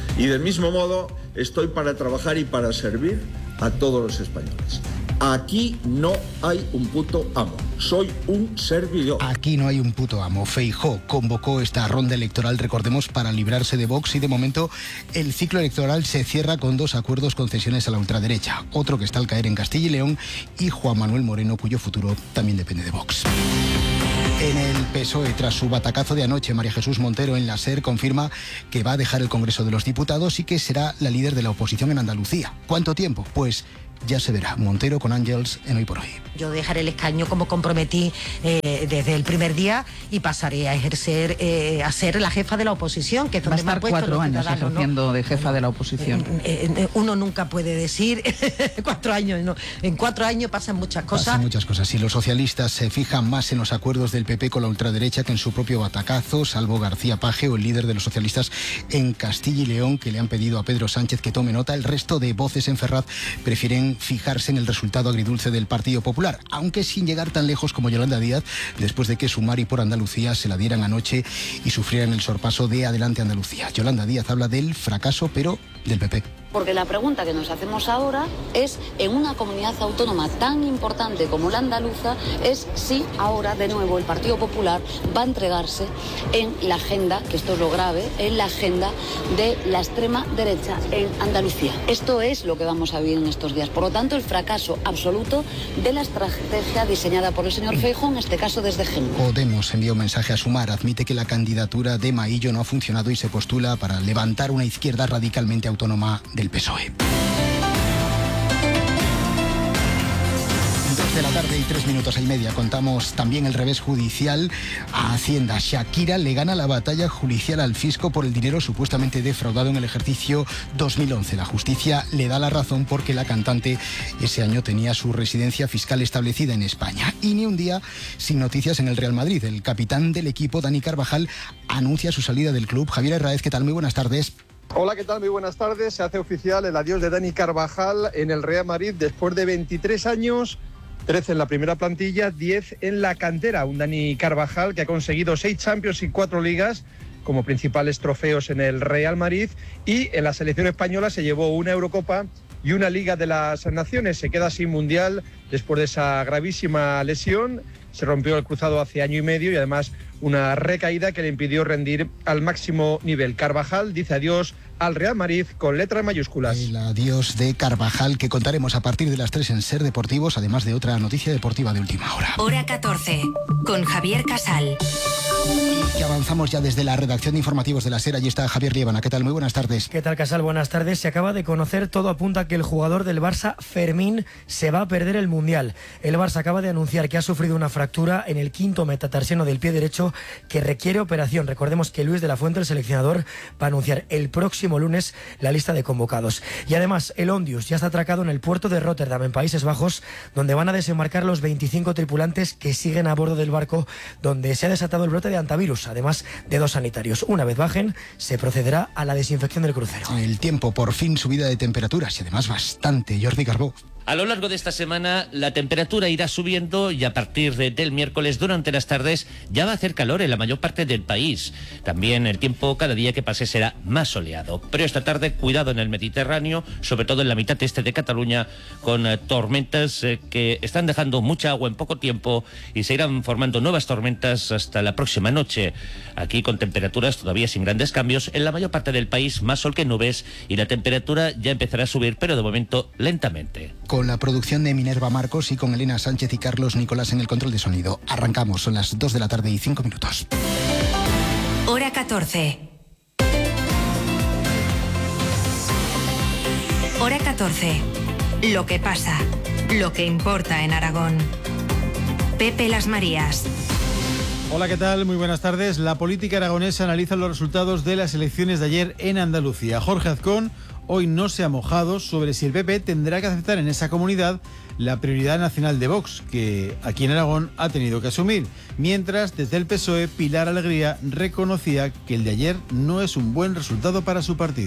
Y del mismo modo estoy para trabajar y para servir a todos los españoles. Aquí no hay un puto amo, soy un servidor.
Aquí no hay un puto amo. Feijóo convocó esta ronda electoral, recordemos, para librarse de Vox, y de momento el ciclo electoral se cierra con 2 acuerdos concesiones a la ultraderecha. Otro que está al caer en Castilla y León, y Juan Manuel Moreno, cuyo futuro también depende de Vox. En el PSOE, tras su batacazo de anoche, María Jesús Montero en la SER confirma que va a dejar el Congreso de los Diputados y que será la líder de la oposición en Andalucía. ¿Cuánto tiempo? Pues ya se verá. Montero con Ángels en Hoy por Hoy.
Yo dejaré el escaño como comprometí desde el primer día y pasaré a ejercer, a ser la jefa de la oposición, que es donde me han puesto
4 años ejerciendo, ¿no?, de jefa de la oposición.
Uno nunca puede decir 4 años, no. En 4 años pasan muchas cosas.
Pasan muchas cosas. Y los socialistas se fijan más en los acuerdos del PP con la ultraderecha que en su propio batacazo, salvo García Paje o el líder de los socialistas en Castilla y León, que le han pedido a Pedro Sánchez que tome nota. El resto de voces en Ferraz prefieren fijarse en el resultado agridulce del Partido Popular, aunque sin llegar tan lejos como Yolanda Díaz, después de que Sumar y Por Andalucía se la dieran anoche y sufrieran el sorpaso de Adelante Andalucía. Yolanda Díaz habla del fracaso, pero del PP.
Porque la pregunta que nos hacemos ahora es, en una comunidad autónoma tan importante como la andaluza, es si ahora de nuevo el Partido Popular va a entregarse en la agenda, que esto es lo grave, en la agenda de la extrema derecha en Andalucía. Esto es lo que vamos a vivir en estos días. Por lo tanto, el fracaso absoluto de la estrategia diseñada por el señor Feijóo, en este caso desde Génova.
Podemos envió un mensaje a Sumar, admite que la candidatura de Maillo no ha funcionado y se postula para levantar una izquierda radicalmente autónoma del PSOE. 2 de la tarde y 3 minutos y media. Contamos también el revés judicial a Hacienda. Shakira le gana la batalla judicial al fisco por el dinero supuestamente defraudado en el ejercicio 2011. La justicia le da la razón porque la cantante ese año tenía su residencia fiscal establecida en España. Y ni un día sin noticias en el Real Madrid. El capitán del equipo, Dani Carvajal, anuncia su salida del club. Javier Herráez, ¿qué tal? Muy buenas tardes.
Hola, ¿qué tal? Muy buenas tardes. Se hace oficial el adiós de Dani Carvajal en el Real Madrid después de 23 años, 13 en la primera plantilla, 10 en la cantera. Un Dani Carvajal que ha conseguido 6 Champions y 4 ligas como principales trofeos en el Real Madrid, y en la selección española se llevó una Eurocopa y una Liga de las Naciones. Se queda sin Mundial después de esa gravísima lesión. Se rompió el cruzado hace año y medio y además una recaída que le impidió rendir al máximo nivel. Carvajal dice adiós al Real Madrid con letras mayúsculas. El adiós de Carvajal, que contaremos a partir de las 3 en Ser Deportivos, además de otra noticia deportiva de última hora.
Hora 14, con Javier Casal.
Y que avanzamos ya desde la redacción de informativos de la SER. Allí está Javier Liébana. ¿Qué tal? Muy buenas tardes.
¿Qué tal, Casal? Buenas tardes. Se acaba de conocer, todo apunta a que el jugador del Barça, Fermín, se va a perder el Mundial. El Barça acaba de anunciar que ha sufrido una fractura en el quinto metatarsiano del pie derecho que requiere operación. Recordemos que Luis de la Fuente, el seleccionador, va a anunciar el próximo lunes la lista de convocados. Y además, el Ondius ya está atracado en el puerto de Rotterdam, en Países Bajos, donde van a desembarcar los 25 tripulantes que siguen a bordo del barco, donde se ha desatado el brote de antivirus, además de 2 sanitarios. Una vez bajen, se procederá a la desinfección del crucero.
El tiempo, por fin subida de temperaturas y además bastante. Jordi Carbó.
A lo largo de esta semana la temperatura irá subiendo y a partir del miércoles durante las tardes ya va a hacer calor en la mayor parte del país. También el tiempo cada día que pase será más soleado. Pero esta tarde cuidado en el Mediterráneo, sobre todo en la mitad este de Cataluña, con tormentas que están dejando mucha agua en poco tiempo y se irán formando nuevas tormentas hasta la próxima noche. Aquí con temperaturas todavía sin grandes cambios. En la mayor parte del país más sol que nubes y la temperatura ya empezará a subir, pero de momento lentamente.
Con la producción de Minerva Marcos y con Elena Sánchez y Carlos Nicolás en el control de sonido. Arrancamos, son las 2 de la tarde y 5 minutos.
Hora 14. Hora 14. Lo que pasa, lo que importa en Aragón. Pepe Las Marías.
Hola, ¿qué tal? Muy buenas tardes. La política aragonesa analiza los resultados de las elecciones de ayer en Andalucía. Jorge Azcón hoy no se ha mojado sobre si el PP tendrá que aceptar en esa comunidad la prioridad nacional de Vox, que aquí en Aragón ha tenido que asumir. Mientras, desde el PSOE, Pilar Alegría reconocía que el de ayer no es un buen resultado para su partido.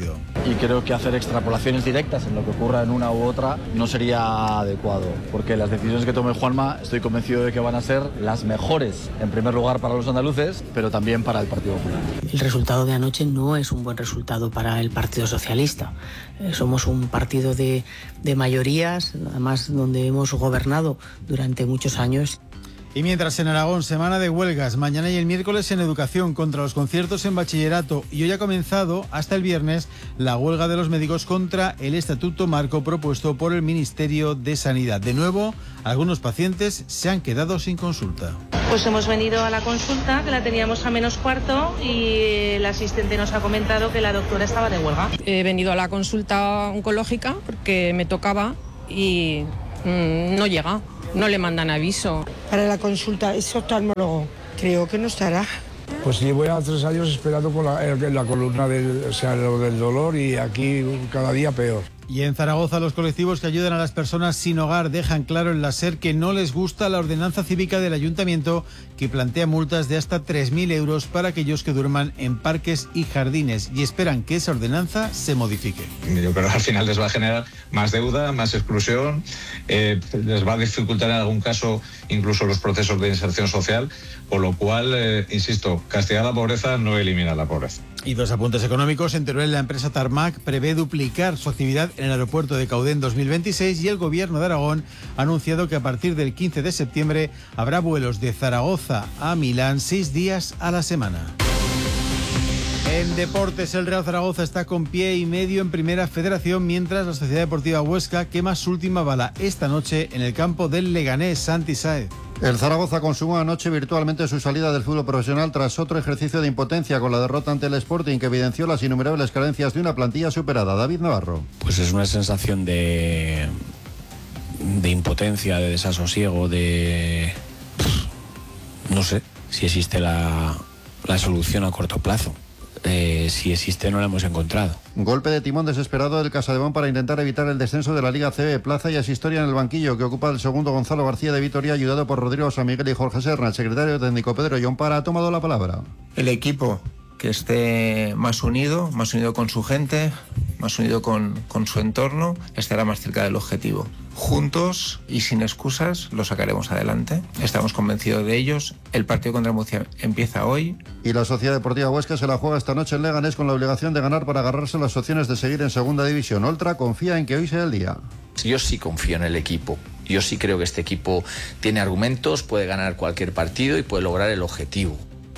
y creo que hacer extrapolaciones directas en lo que ocurra en una u otra no sería adecuado, porque las decisiones que tome Juanma estoy convencido de que van a ser las mejores, en primer lugar para los andaluces, pero también para el Partido Popular.
El resultado de anoche no es un buen resultado para el Partido Socialista. Somos un partido de mayorías, además donde hemos gobernado durante muchos años.
Y mientras en Aragón, semana de huelgas, mañana y el miércoles en educación contra los conciertos en bachillerato, y hoy ha comenzado hasta el viernes la huelga de los médicos contra el estatuto marco propuesto por el Ministerio de Sanidad. De nuevo, algunos pacientes se han quedado sin consulta.
Pues hemos venido a la consulta, que la teníamos a -4, y el asistente nos ha comentado que la doctora estaba de huelga.
He venido a la consulta oncológica porque me tocaba y no llega. No le mandan aviso.
Para la consulta es oftalmólogo. Creo que no estará.
Pues llevo ya 3 años esperando con la columna lo del dolor, y aquí cada día peor.
Y en Zaragoza, los colectivos que ayudan a las personas sin hogar dejan claro en la SER que no les gusta la ordenanza cívica del ayuntamiento, que plantea multas de hasta 3.000 euros para aquellos que duerman en parques y jardines, y esperan que esa ordenanza se modifique.
Yo creo que al final les va a generar más deuda, más exclusión, les va a dificultar en algún caso incluso los procesos de inserción social, con lo cual, insisto, castigar la pobreza no elimina la pobreza.
Y 2 apuntes económicos. En Teruel, la empresa Tarmac prevé duplicar su actividad en el aeropuerto de Caudé en 2026, y el Gobierno de Aragón ha anunciado que a partir del 15 de septiembre habrá vuelos de Zaragoza a Milán 6 días a la semana. En deportes, el Real Zaragoza está con pie y medio en Primera Federación, mientras la Sociedad Deportiva Huesca quema su última bala esta noche en el campo del Leganés. Santi Saez.
El Zaragoza consumó anoche virtualmente su salida del fútbol profesional tras otro ejercicio de impotencia con la derrota ante el Sporting, que evidenció las innumerables carencias de una plantilla superada. David Navarro.
Pues es una sensación de impotencia, de desasosiego, no sé si existe la solución a corto plazo. Si existe, no la hemos encontrado.
Golpe de timón desesperado del Casademón para intentar evitar el descenso de la Liga CB. Plaza y asistoria en el banquillo que ocupa el segundo Gonzalo García de Vitoria, ayudado por Rodrigo San Miguel y Jorge Serna. El secretario técnico Pedro Llompara ha tomado la palabra.
El equipo que esté más unido con su gente, más unido con su entorno, estará más cerca del objetivo. Juntos y sin excusas lo sacaremos adelante. Estamos convencidos de ellos. El partido contra Murcia empieza hoy.
Y la Sociedad Deportiva Huesca se la juega esta noche en Leganés con la obligación de ganar para agarrarse las opciones de seguir en segunda división. Oltra confía en que hoy sea el día.
Yo sí confío en el equipo. Yo sí creo que este equipo tiene argumentos, puede ganar cualquier partido y puede lograr el objetivo.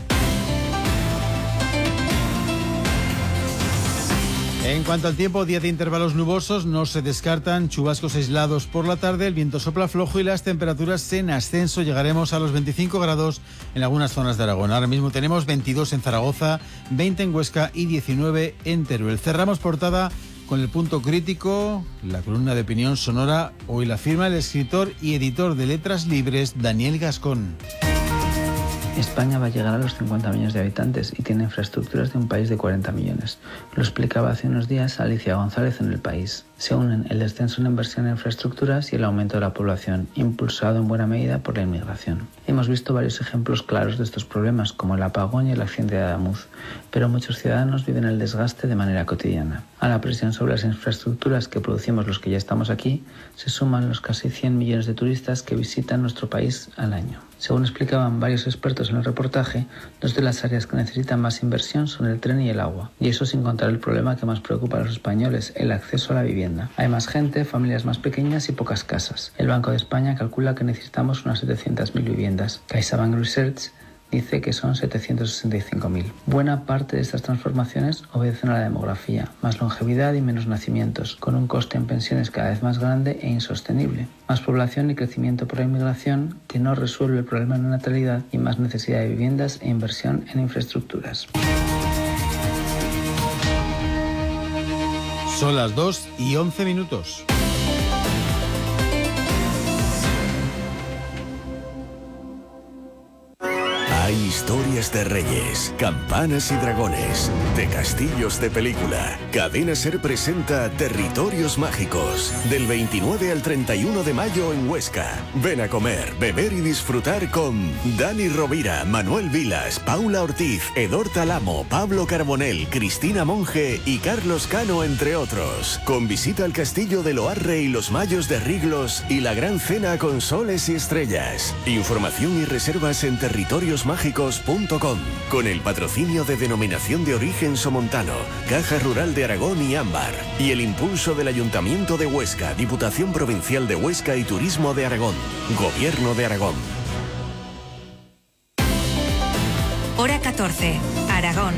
En cuanto al tiempo, día de intervalos nubosos, no se descartan chubascos aislados por la tarde, el viento sopla flojo y las temperaturas en ascenso. Llegaremos a los 25 grados en algunas zonas de Aragón. Ahora mismo tenemos 22 en Zaragoza, 20 en Huesca y 19 en Teruel. Cerramos portada con el punto crítico, la columna de opinión sonora. Hoy la firma el escritor y editor de Letras Libres, Daniel Gascón.
España va a llegar a los 50 millones de habitantes y tiene infraestructuras de un país de 40 millones. Lo explicaba hace unos días Alicia González en El País. Se unen el descenso en inversión en infraestructuras y el aumento de la población, impulsado en buena medida por la inmigración. Hemos visto varios ejemplos claros de estos problemas, como el apagón y el accidente de Adamuz, pero muchos ciudadanos viven el desgaste de manera cotidiana. A la presión sobre las infraestructuras que producimos los que ya estamos aquí, se suman los casi 100 millones de turistas que visitan nuestro país al año. Según explicaban varios expertos en el reportaje, 2 de las áreas que necesitan más inversión son el tren y el agua, y eso sin contar el problema que más preocupa a los españoles, el acceso a la vivienda. Hay más gente, familias más pequeñas y pocas casas. El Banco de España calcula que necesitamos unas 700.000 viviendas. CaixaBank Research dice que son 765.000. Buena parte de estas transformaciones obedecen a la demografía, más longevidad y menos nacimientos, con un coste en pensiones cada vez más grande e insostenible. Más población y crecimiento por la inmigración que no resuelve el problema de la natalidad y más necesidad de viviendas e inversión en infraestructuras.
Son las 2:11.
Hay historias de reyes, campanas y dragones, de castillos de película. Cadena SER presenta Territorios Mágicos, del 29 al 31 de mayo en Huesca. Ven a comer, beber y disfrutar con Dani Rovira, Manuel Vilas, Paula Ortiz, Edor Talamo, Pablo Carbonell, Cristina Monge y Carlos Cano, entre otros. Con visita al castillo de Loarre y los Mayos de Riglos y la gran cena con soles y estrellas. Información y reservas en territoriosmágicos.com, con el patrocinio de Denominación de Origen Somontano, Caja Rural de Aragón y Ámbar, y el impulso del Ayuntamiento de Huesca, Diputación Provincial de Huesca y Turismo de Aragón, Gobierno de Aragón.
Hora 14, Aragón.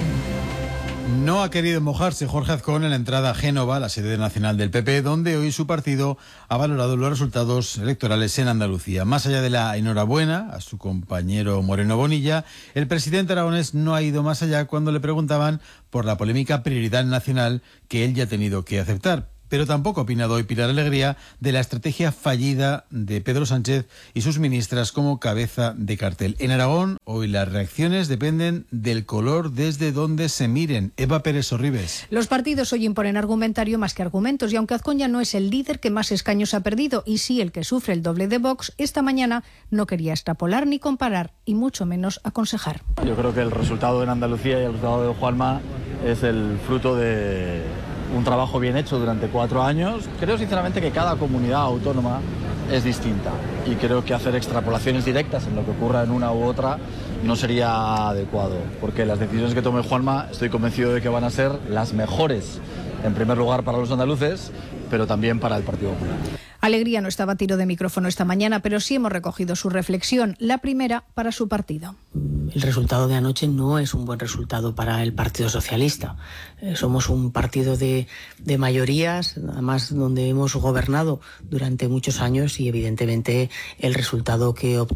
No ha querido mojarse Jorge Azcón en la entrada a Génova, la sede nacional del PP, donde hoy su partido ha valorado los resultados electorales en Andalucía. Más allá de la enhorabuena a su compañero Moreno Bonilla, el presidente aragonés no ha ido más allá cuando le preguntaban por la polémica prioridad nacional que él ya ha tenido que aceptar. Pero tampoco ha opinado hoy Pilar Alegría de la estrategia fallida de Pedro Sánchez y sus ministras como cabeza de cartel. En Aragón, hoy las reacciones dependen del color desde donde se miren. Eva Pérez Sorribes.
Los partidos hoy imponen argumentario más que argumentos, y aunque Azcón ya no es el líder que más escaños ha perdido y sí el que sufre el doble de Vox, esta mañana no quería extrapolar ni comparar y mucho menos aconsejar.
Yo creo que el resultado en Andalucía y el resultado de Juanma es el fruto de un trabajo bien hecho durante 4 años. Creo sinceramente que cada comunidad autónoma es distinta y creo que hacer extrapolaciones directas en lo que ocurra en una u otra no sería adecuado, porque las decisiones que tome Juanma estoy convencido de que van a ser las mejores, en primer lugar para los andaluces, pero también para el Partido Popular.
Alegría no estaba a tiro de micrófono esta mañana, pero sí hemos recogido su reflexión, la primera para su partido.
El resultado de anoche no es un buen resultado para el Partido Socialista. Somos un partido de mayorías, además donde hemos gobernado durante muchos años, y evidentemente el resultado que hemos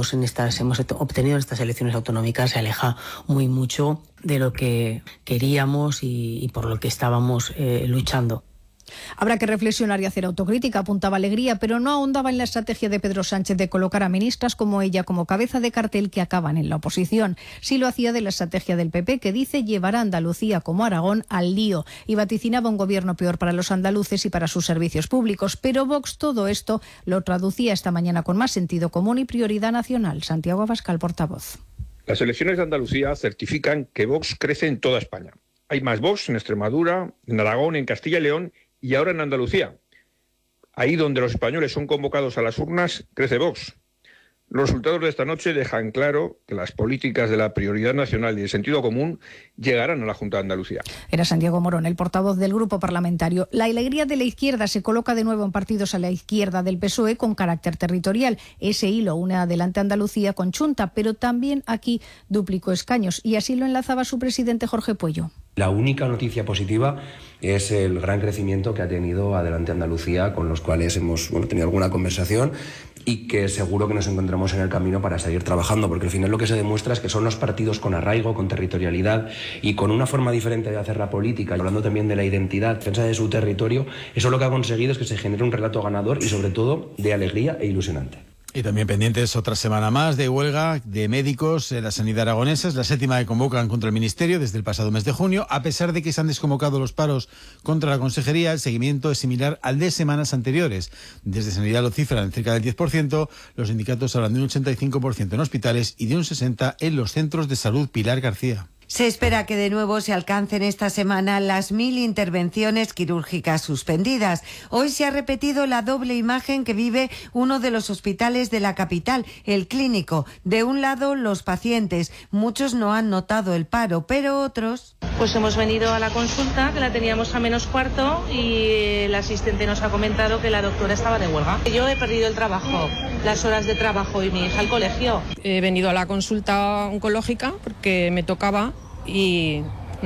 obtenido en estas elecciones autonómicas se aleja muy mucho de lo que queríamos y por lo que estábamos luchando.
Habrá que reflexionar y hacer autocrítica, apuntaba Alegría, pero no ahondaba en la estrategia de Pedro Sánchez de colocar a ministras como ella como cabeza de cartel que acaban en la oposición. Sí lo hacía de la estrategia del PP, que dice llevará a Andalucía como Aragón al lío, y vaticinaba un gobierno peor para los andaluces y para sus servicios públicos. Pero Vox todo esto lo traducía esta mañana con más sentido común y prioridad nacional. Santiago Abascal, portavoz.
Las elecciones de Andalucía certifican que Vox crece en toda España. Hay más Vox en Extremadura, en Aragón, en Castilla y León y ahora en Andalucía. Ahí donde los españoles son convocados a las urnas, crece Vox. Los resultados de esta noche dejan claro que las políticas de la prioridad nacional y el sentido común llegarán a la Junta de Andalucía.
Era Santiago Morón, el portavoz del grupo parlamentario. La alegría de la izquierda se coloca de nuevo en partidos a la izquierda del PSOE con carácter territorial. Ese hilo une adelante Andalucía con Chunta, pero también aquí duplicó escaños, y así lo enlazaba su presidente Jorge Pueyo.
La única noticia positiva es el gran crecimiento que ha tenido Adelante Andalucía, con los cuales hemos tenido alguna conversación y que seguro que nos encontramos en el camino para seguir trabajando, porque al final lo que se demuestra es que son los partidos con arraigo, con territorialidad y con una forma diferente de hacer la política, y hablando también de la identidad, defensa de su territorio. Eso lo que ha conseguido es que se genere un relato ganador y sobre todo de alegría e ilusionante.
Y también pendientes otra semana más de huelga de médicos en la sanidad aragonesa. Es la 7ª que convocan contra el Ministerio desde el pasado mes de junio. A pesar de que se han desconvocado los paros contra la consejería, el seguimiento es similar al de semanas anteriores. Desde Sanidad lo cifran en cerca del 10%, los sindicatos hablan de un 85% en hospitales y de un 60% en los centros de salud. Pilar García.
Se espera que de nuevo se alcancen esta semana las 1000 intervenciones quirúrgicas suspendidas. Hoy se ha repetido la doble imagen que vive uno de los hospitales de la capital, el Clínico. De un lado, los pacientes. Muchos no han notado el paro, pero otros...
Pues hemos venido a la consulta, que la teníamos a -4, y el asistente nos ha comentado que la doctora estaba de huelga. Yo he perdido el trabajo, las horas de trabajo, y mi hija al colegio.
He venido a la consulta oncológica porque me tocaba y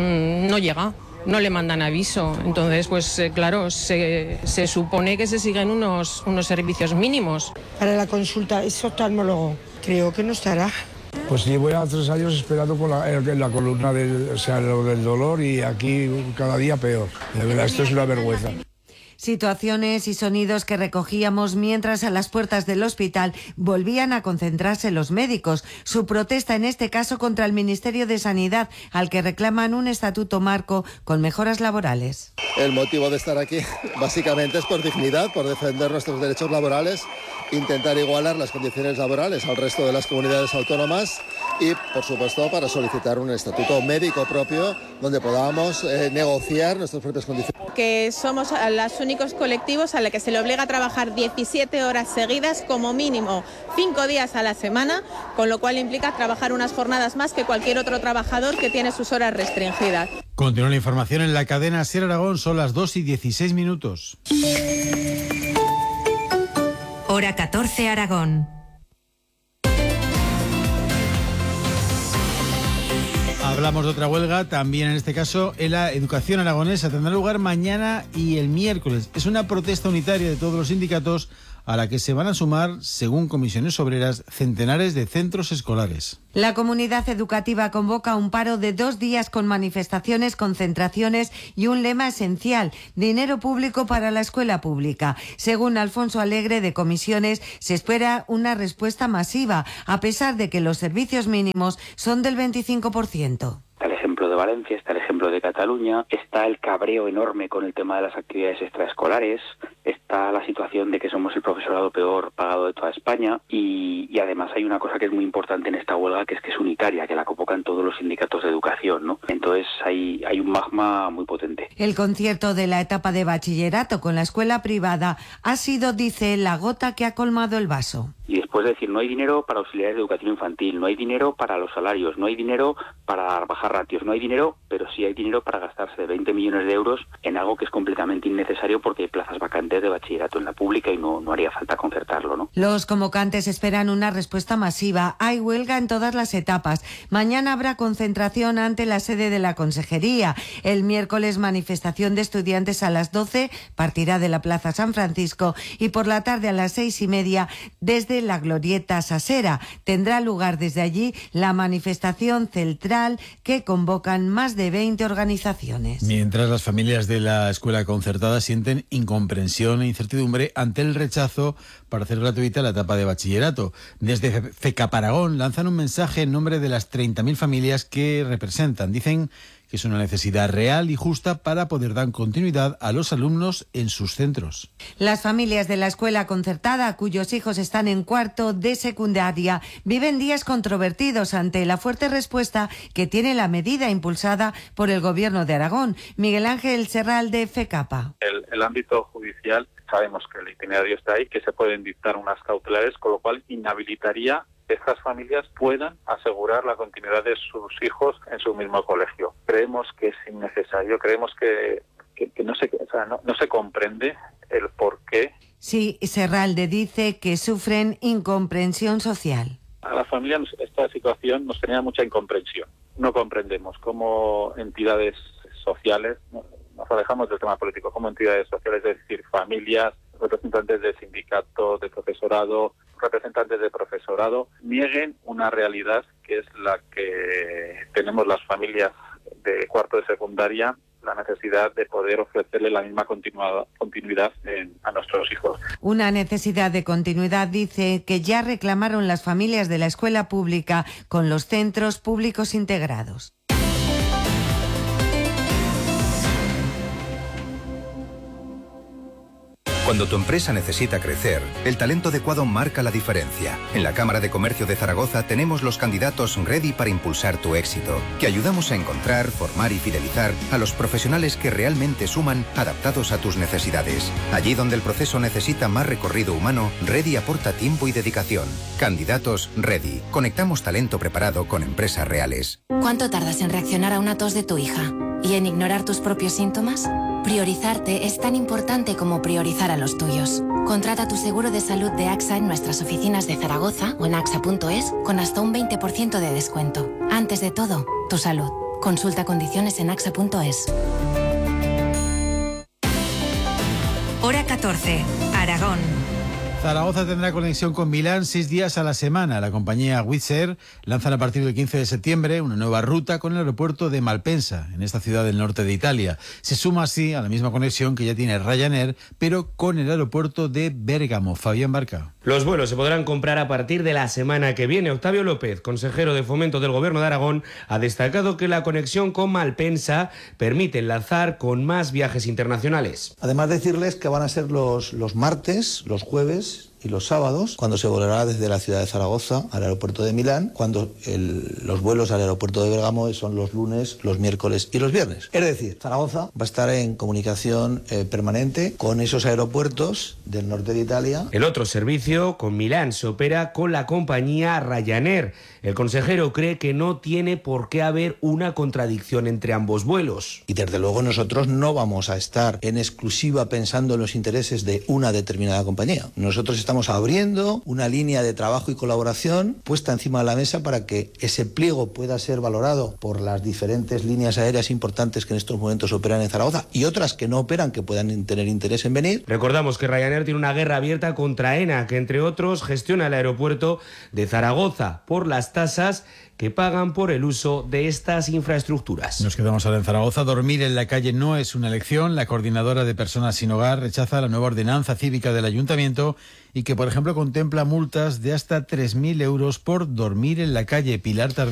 no llega, no le mandan aviso. Entonces, pues claro, se supone que se siguen unos servicios mínimos.
Para la consulta es oftalmólogo, creo que no estará.
Pues llevo ya 3 años esperando con la columna lo del dolor, y aquí cada día peor. De verdad, esto es una vergüenza.
Situaciones y sonidos que recogíamos mientras a las puertas del hospital volvían a concentrarse los médicos. Su protesta en este caso contra el Ministerio de Sanidad, al que reclaman un estatuto marco con mejoras laborales.
El motivo de estar aquí básicamente es por dignidad, por defender nuestros derechos laborales, intentar igualar las condiciones laborales al resto de las comunidades autónomas y, por supuesto, para solicitar un estatuto médico propio donde podamos negociar nuestras propias condiciones.
Que somos los únicos colectivos a los que se le obliga a trabajar 17 horas seguidas, como mínimo 5 días a la semana, con lo cual implica trabajar unas jornadas más que cualquier otro trabajador que tiene sus horas restringidas.
Continúa la información en la cadena SER Aragón, son las 2:16.
Hora 14 Aragón.
Hablamos de otra huelga, también en este caso en la educación aragonesa. Tendrá lugar mañana y el miércoles. Es una protesta unitaria de todos los sindicatos a la que se van a sumar, según Comisiones Obreras, centenares de centros escolares.
La comunidad educativa convoca un paro de 2 días con manifestaciones, concentraciones y un lema esencial: dinero público para la escuela pública. Según Alfonso Alegre de Comisiones, se espera una respuesta masiva, a pesar de que los servicios mínimos son del 25%.
Está el ejemplo de Valencia, está el ejemplo de Cataluña, está el cabreo enorme con el tema de las actividades extraescolares, está la situación de que somos el profesorado peor pagado de toda España y además hay una cosa que es muy importante en esta huelga, que es unitaria, que la convocan todos los sindicatos de educación, ¿no? Entonces hay un magma muy potente.
El concierto de la etapa de bachillerato con la escuela privada ha sido, dice, la gota que ha colmado el vaso.
Y después decir, no hay dinero para auxiliares de educación infantil, no hay dinero para los salarios, no hay dinero para bajar ratios, no hay dinero, pero sí hay dinero para gastarse 20 millones de euros en algo que es completamente innecesario porque hay plazas vacantes de bachillerato en la pública y no haría falta concertarlo, ¿no?
Los convocantes esperan una respuesta masiva. Hay huelga en todas las etapas. Mañana habrá concentración ante la sede de la Consejería. El miércoles manifestación de estudiantes a las 12, partirá de la Plaza San Francisco, y por la tarde a las 6:30 desde la Glorieta Sasera. Tendrá lugar desde allí la manifestación central que convocan más de 20 organizaciones.
Mientras las familias de la escuela concertada sienten incomprensión e incertidumbre ante el rechazo para hacer gratuita la etapa de bachillerato. Desde FECAP Aragón lanzan un mensaje en nombre de las 30.000 familias que representan. Dicen que es una necesidad real y justa para poder dar continuidad a los alumnos en sus centros.
Las familias de la escuela concertada, cuyos hijos están en cuarto de secundaria, viven días controvertidos ante la fuerte respuesta que tiene la medida impulsada por el Gobierno de Aragón. Miguel Ángel Serral, de FECAPA.
El ámbito judicial, sabemos que el itinerario está ahí, que se pueden dictar unas cautelares, con lo cual inhabilitaría que estas familias puedan asegurar la continuidad de sus hijos en su mismo colegio. Creemos que es innecesario, creemos que no se comprende el porqué.
Sí, Serralde dice que sufren incomprensión social.
A las familias esta situación nos genera mucha incomprensión. No comprendemos cómo entidades sociales, nos alejamos del tema político, como entidades sociales, es decir, familias, representantes de sindicatos, de profesorado, representantes de profesorado, nieguen una realidad que es la que tenemos las familias de cuarto de secundaria, la necesidad de poder ofrecerle la misma continuidad a nuestros hijos.
Una necesidad de continuidad, dice, que ya reclamaron las familias de la escuela pública con los centros públicos integrados.
Cuando tu empresa necesita crecer, el talento adecuado marca la diferencia. En la Cámara de Comercio de Zaragoza tenemos los candidatos ready para impulsar tu éxito, que ayudamos a encontrar, formar y fidelizar a los profesionales que realmente suman, adaptados a tus necesidades. Allí donde el proceso necesita más recorrido humano, Ready aporta tiempo y dedicación. Candidatos Ready. Conectamos talento preparado con empresas reales.
¿Cuánto tardas en reaccionar a una tos de tu hija? ¿Y en ignorar tus propios síntomas? Priorizarte es tan importante como priorizar a los tuyos. Contrata tu seguro de salud de AXA en nuestras oficinas de Zaragoza o en axa.es con hasta un 20% de descuento. Antes de todo, tu salud. Consulta condiciones en axa.es.
Hora 14, Aragón.
Zaragoza tendrá conexión con Milán 6 días a la semana. La compañía Wizz Air lanza a partir del 15 de septiembre una nueva ruta con el aeropuerto de Malpensa, en esta ciudad del norte de Italia. Se suma así a la misma conexión que ya tiene Ryanair, pero con el aeropuerto de Bérgamo. Fabián Barca.
Los vuelos se podrán comprar a partir de la semana que viene. Octavio López, consejero de Fomento del Gobierno de Aragón, ha destacado que la conexión con Malpensa permite enlazar con más viajes internacionales.
Además, decirles que van a ser los martes, los jueves y los sábados, cuando se volará desde la ciudad de Zaragoza al aeropuerto de Milán, cuando los vuelos al aeropuerto de Bérgamo son los lunes, los miércoles y los viernes. Es decir, Zaragoza va a estar en comunicación permanente con esos aeropuertos del norte de Italia.
El otro servicio con Milán se opera con la compañía Ryanair. El consejero cree que no tiene por qué haber una contradicción entre ambos vuelos.
Y desde luego nosotros no vamos a estar en exclusiva pensando en los intereses de una determinada compañía. Nosotros estamos abriendo una línea de trabajo y colaboración puesta encima de la mesa para que ese pliego pueda ser valorado por las diferentes líneas aéreas importantes que en estos momentos operan en Zaragoza y otras que no operan, que puedan tener interés en venir.
Recordamos que Ryanair tiene una guerra abierta contra ENA, que entre otros gestiona el aeropuerto de Zaragoza por las tasas que pagan por el uso de estas infraestructuras.
Nos quedamos ahora en Zaragoza. Dormir en la calle no es una elección. La coordinadora de personas sin hogar rechaza la nueva ordenanza cívica del ayuntamiento y que, por ejemplo, contempla multas de hasta 3.000 euros por dormir en la calle. Pilar Tardí.